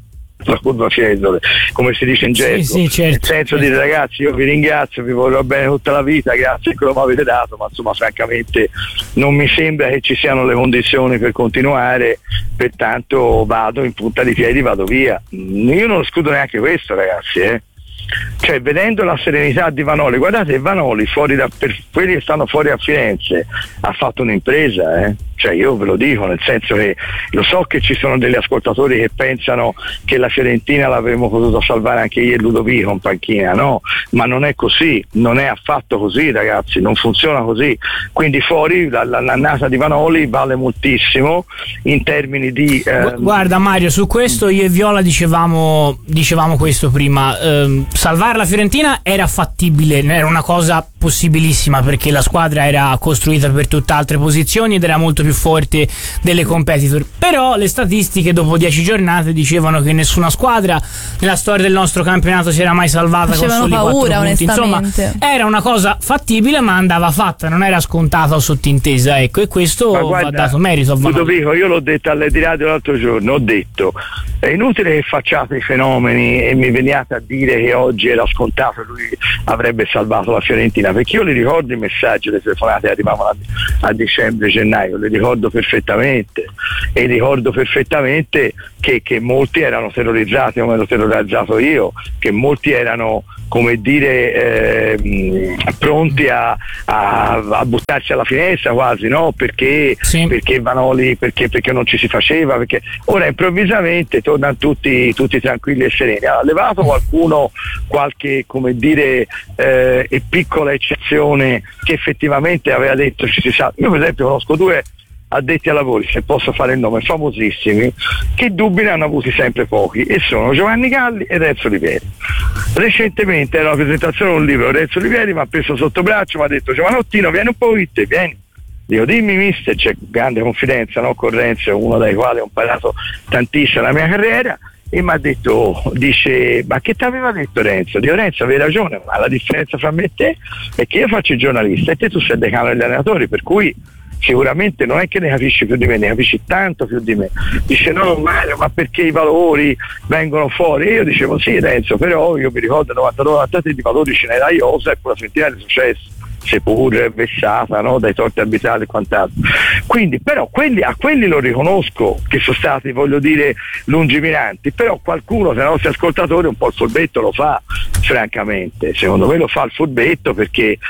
la curva Fiesole, come si dice in gergo, sì, sì, certo, nel senso di dire ragazzi io vi ringrazio, vi vorrò bene tutta la vita, grazie che lo mi avete dato, ma insomma francamente non mi sembra che ci siano le condizioni per continuare, pertanto vado in punta di piedi, vado via. Io non escludo neanche questo, ragazzi, eh. Cioè, vedendo la serenità di Vanoli, guardate, Vanoli fuori da, per quelli che stanno fuori a Firenze ha fatto un'impresa, eh? Cioè io ve lo dico, nel senso che lo so che ci sono degli ascoltatori che pensano che la Fiorentina l'avremmo potuto salvare anche ieri Ludovico in panchina, no, ma non è così, non è affatto così, ragazzi, non funziona così, quindi fuori la, la, l'annata di Vanoli vale moltissimo in termini di eh... guarda Mario, su questo io e Viola dicevamo dicevamo questo prima, ehm, salvare la Fiorentina era fattibile, era una cosa possibilissima perché la squadra era costruita per tutt'altre posizioni ed era molto più forte delle competitor, però le statistiche dopo dieci giornate dicevano che nessuna squadra nella storia del nostro campionato si era mai salvata facevano con soli paura, quattro punti. Insomma, era una cosa fattibile ma andava fatta, non era scontata o sottintesa, ecco, e questo guarda, va dato merito a Vanoli. Ludovico, io l'ho detto alle di radio l'altro giorno, ho detto è inutile che facciate i fenomeni e mi veniate a dire che oggi era scontato lui avrebbe salvato la Fiorentina, perché io li ricordo i messaggi, le telefonate arrivavano a, a dicembre, gennaio, le ricordo perfettamente e ricordo perfettamente che, che molti erano terrorizzati come ero terrorizzato io, che molti erano come dire eh, pronti a, a, a buttarsi alla finestra quasi, no? Perché, sì. perché Vanoli, perché, perché non ci si faceva, perché ora improvvisamente tornano tutti, tutti tranquilli e sereni. Ha levato qualcuno qualche come dire eh, e piccola eccezione che effettivamente aveva detto ci si sa. Io per esempio conosco due addetti ai lavori, se posso fare il nome, famosissimi, che dubbi ne hanno avuti sempre pochi, e sono Giovanni Galli e Renzo Olivieri. Recentemente era una presentazione di un libro, Renzo Olivieri mi ha preso sotto braccio, mi ha detto Giovanottino vieni un po' con te, vieni. Dico dimmi mister, c'è grande confidenza, no, con Renzo, uno dai quali ho imparato tantissimo nella mia carriera, e mi ha detto, dice, ma che ti aveva detto Renzo? Dico Renzo avevi ragione, ma la differenza fra me e te è che io faccio il giornalista e te tu sei il decano degli allenatori, per cui sicuramente non è che ne capisci più di me, ne capisci tanto più di me. Dice no Mario, ma perché i valori vengono fuori? E io dicevo sì Renzo, però io mi ricordo novantadue novantatré di valori ce n'era Iosa e poi la Fiorentina è successo, seppur vessata, no, dai torti arbitrali e quant'altro. Quindi però quelli, a quelli lo riconosco che sono stati, voglio dire, lungimiranti, però qualcuno tra i nostri ascoltatori un po' il furbetto lo fa, francamente, secondo me lo fa il furbetto perché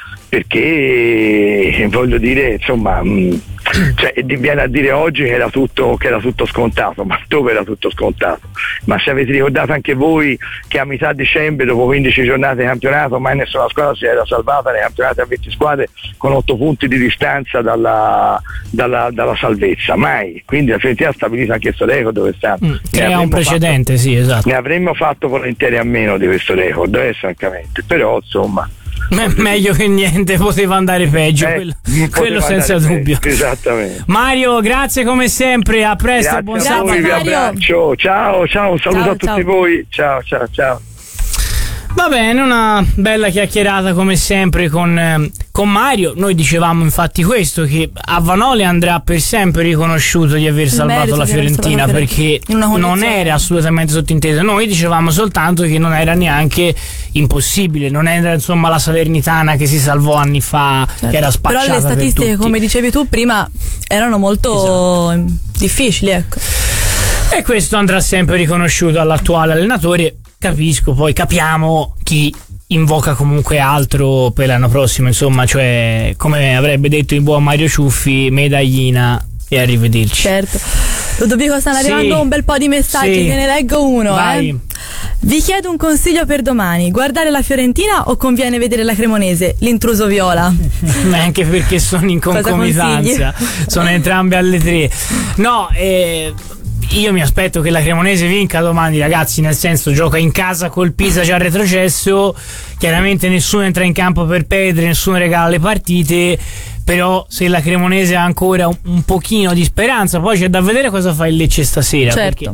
perché voglio dire insomma mh, cioè, viene a dire oggi che era tutto che era tutto scontato, ma dove era tutto scontato? Ma se avete ricordato anche voi che a metà dicembre dopo quindici giornate di campionato mai nessuna squadra si era salvata nei campionati a venti squadre con otto punti di distanza dalla, dalla, dalla salvezza, mai, quindi la Fiorentina ha stabilito anche questo record dove sta, mm, crea un precedente fatto, sì esatto, ne avremmo fatto volentieri a meno di questo record eh, francamente, però insomma Me- meglio che niente, poteva andare peggio, eh, quello, quello senza dubbio. Peggio, esattamente. Mario, grazie come sempre, a presto, grazie buon a sabato. voi, vi abbraccio, ciao, ciao, un saluto ciao, a tutti ciao. voi, ciao, ciao, ciao. Va bene, una bella chiacchierata come sempre con, eh, con Mario. Noi dicevamo infatti questo, che a Vanoli andrà per sempre riconosciuto di aver salvato la Fiorentina, perché non era assolutamente sottinteso. Noi dicevamo soltanto che non era neanche impossibile, non era insomma la Salernitana che si salvò anni fa, certo, che era spacciata. Però le statistiche, come dicevi tu prima, erano molto esatto. difficili, ecco. E questo andrà sempre riconosciuto all'attuale allenatore. Capisco, poi capiamo chi invoca comunque altro per l'anno prossimo, insomma, cioè come avrebbe detto il buon Mario Ciuffi, medaglina e arrivederci. Certo. Ludovico, stanno sì. arrivando un bel po' di messaggi, sì. che ne leggo uno. Eh. Vi chiedo un consiglio per domani: guardare la Fiorentina o conviene vedere la Cremonese? L'intruso viola. Anche perché sono in concomitanza, sono entrambe alle tre. No, eh io mi aspetto che la Cremonese vinca domani, ragazzi, nel senso, gioca in casa col Pisa già retrocesso, chiaramente nessuno entra in campo per perdere, nessuno regala le partite, però se la Cremonese ha ancora un, un pochino di speranza, poi c'è da vedere cosa fa il Lecce stasera. Certo.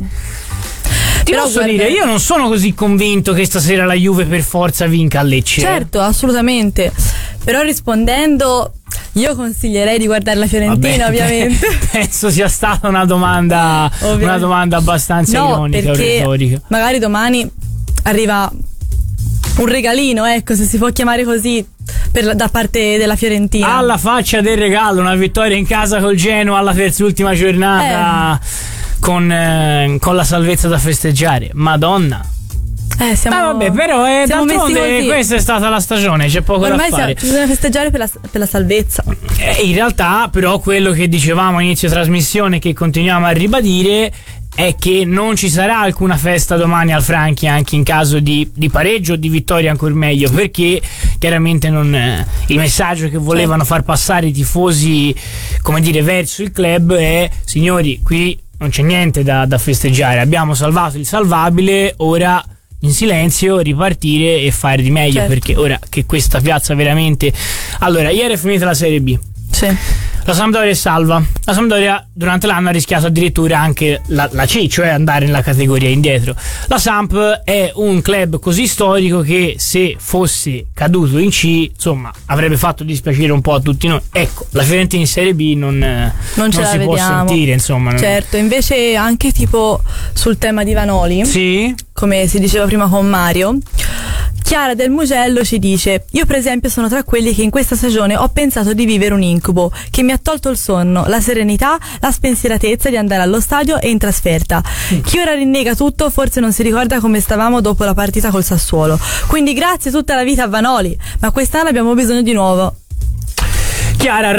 Ti Però posso guarda, dire, io non sono così convinto che stasera la Juve per forza vinca a Lecce. Certo, assolutamente. Però rispondendo, io consiglierei di guardare la Fiorentina. Vabbè, ovviamente. Penso sia stata una domanda ovviamente. Una domanda abbastanza no, ironica o retorica. Magari domani arriva un regalino, ecco, se si può chiamare così, per la, da parte della Fiorentina. Alla faccia del regalo, una vittoria in casa col Genoa alla terz'ultima giornata. Eh. Con, eh, con la salvezza da festeggiare, Madonna. Eh, siamo, ah, vabbè, però eh, d'altronde questa è stata la stagione, c'è poco ormai da fare. Bisogna festeggiare per la, per la salvezza. Eh, in realtà, però, quello che dicevamo a inizio trasmissione, che continuiamo a ribadire, è che non ci sarà alcuna festa domani al Franchi, anche in caso di, di pareggio o di vittoria, ancora meglio, perché chiaramente non, eh, il messaggio che volevano far passare i tifosi, come dire, verso il club è: signori, qui non c'è niente da, da festeggiare, abbiamo salvato il salvabile, ora in silenzio ripartire e fare di meglio, certo. Perché ora che questa piazza veramente... Allora, ieri è finita la Serie B. Sì. La Sampdoria è salva. La Sampdoria durante l'anno ha rischiato addirittura anche la, la C, cioè andare nella categoria indietro. La Samp è un club così storico che se fosse caduto in C, insomma, avrebbe fatto dispiacere un po' a tutti noi. Ecco, la Fiorentina in Serie B non, non, non ce non la si vediamo. può sentire, insomma. Non... Certo, invece anche tipo sul tema di Vanoli, sì, come si diceva prima con Mario, Chiara del Mugello ci dice: io per esempio sono tra quelli che in questa stagione ho pensato di vivere un incubo che mi ha tolto il sonno, la serenità, la spensieratezza di andare allo stadio e in trasferta. Chi ora rinnega tutto forse non si ricorda come stavamo dopo la partita col Sassuolo. Quindi grazie tutta la vita a Vanoli, ma quest'anno abbiamo bisogno di nuovo. Chiara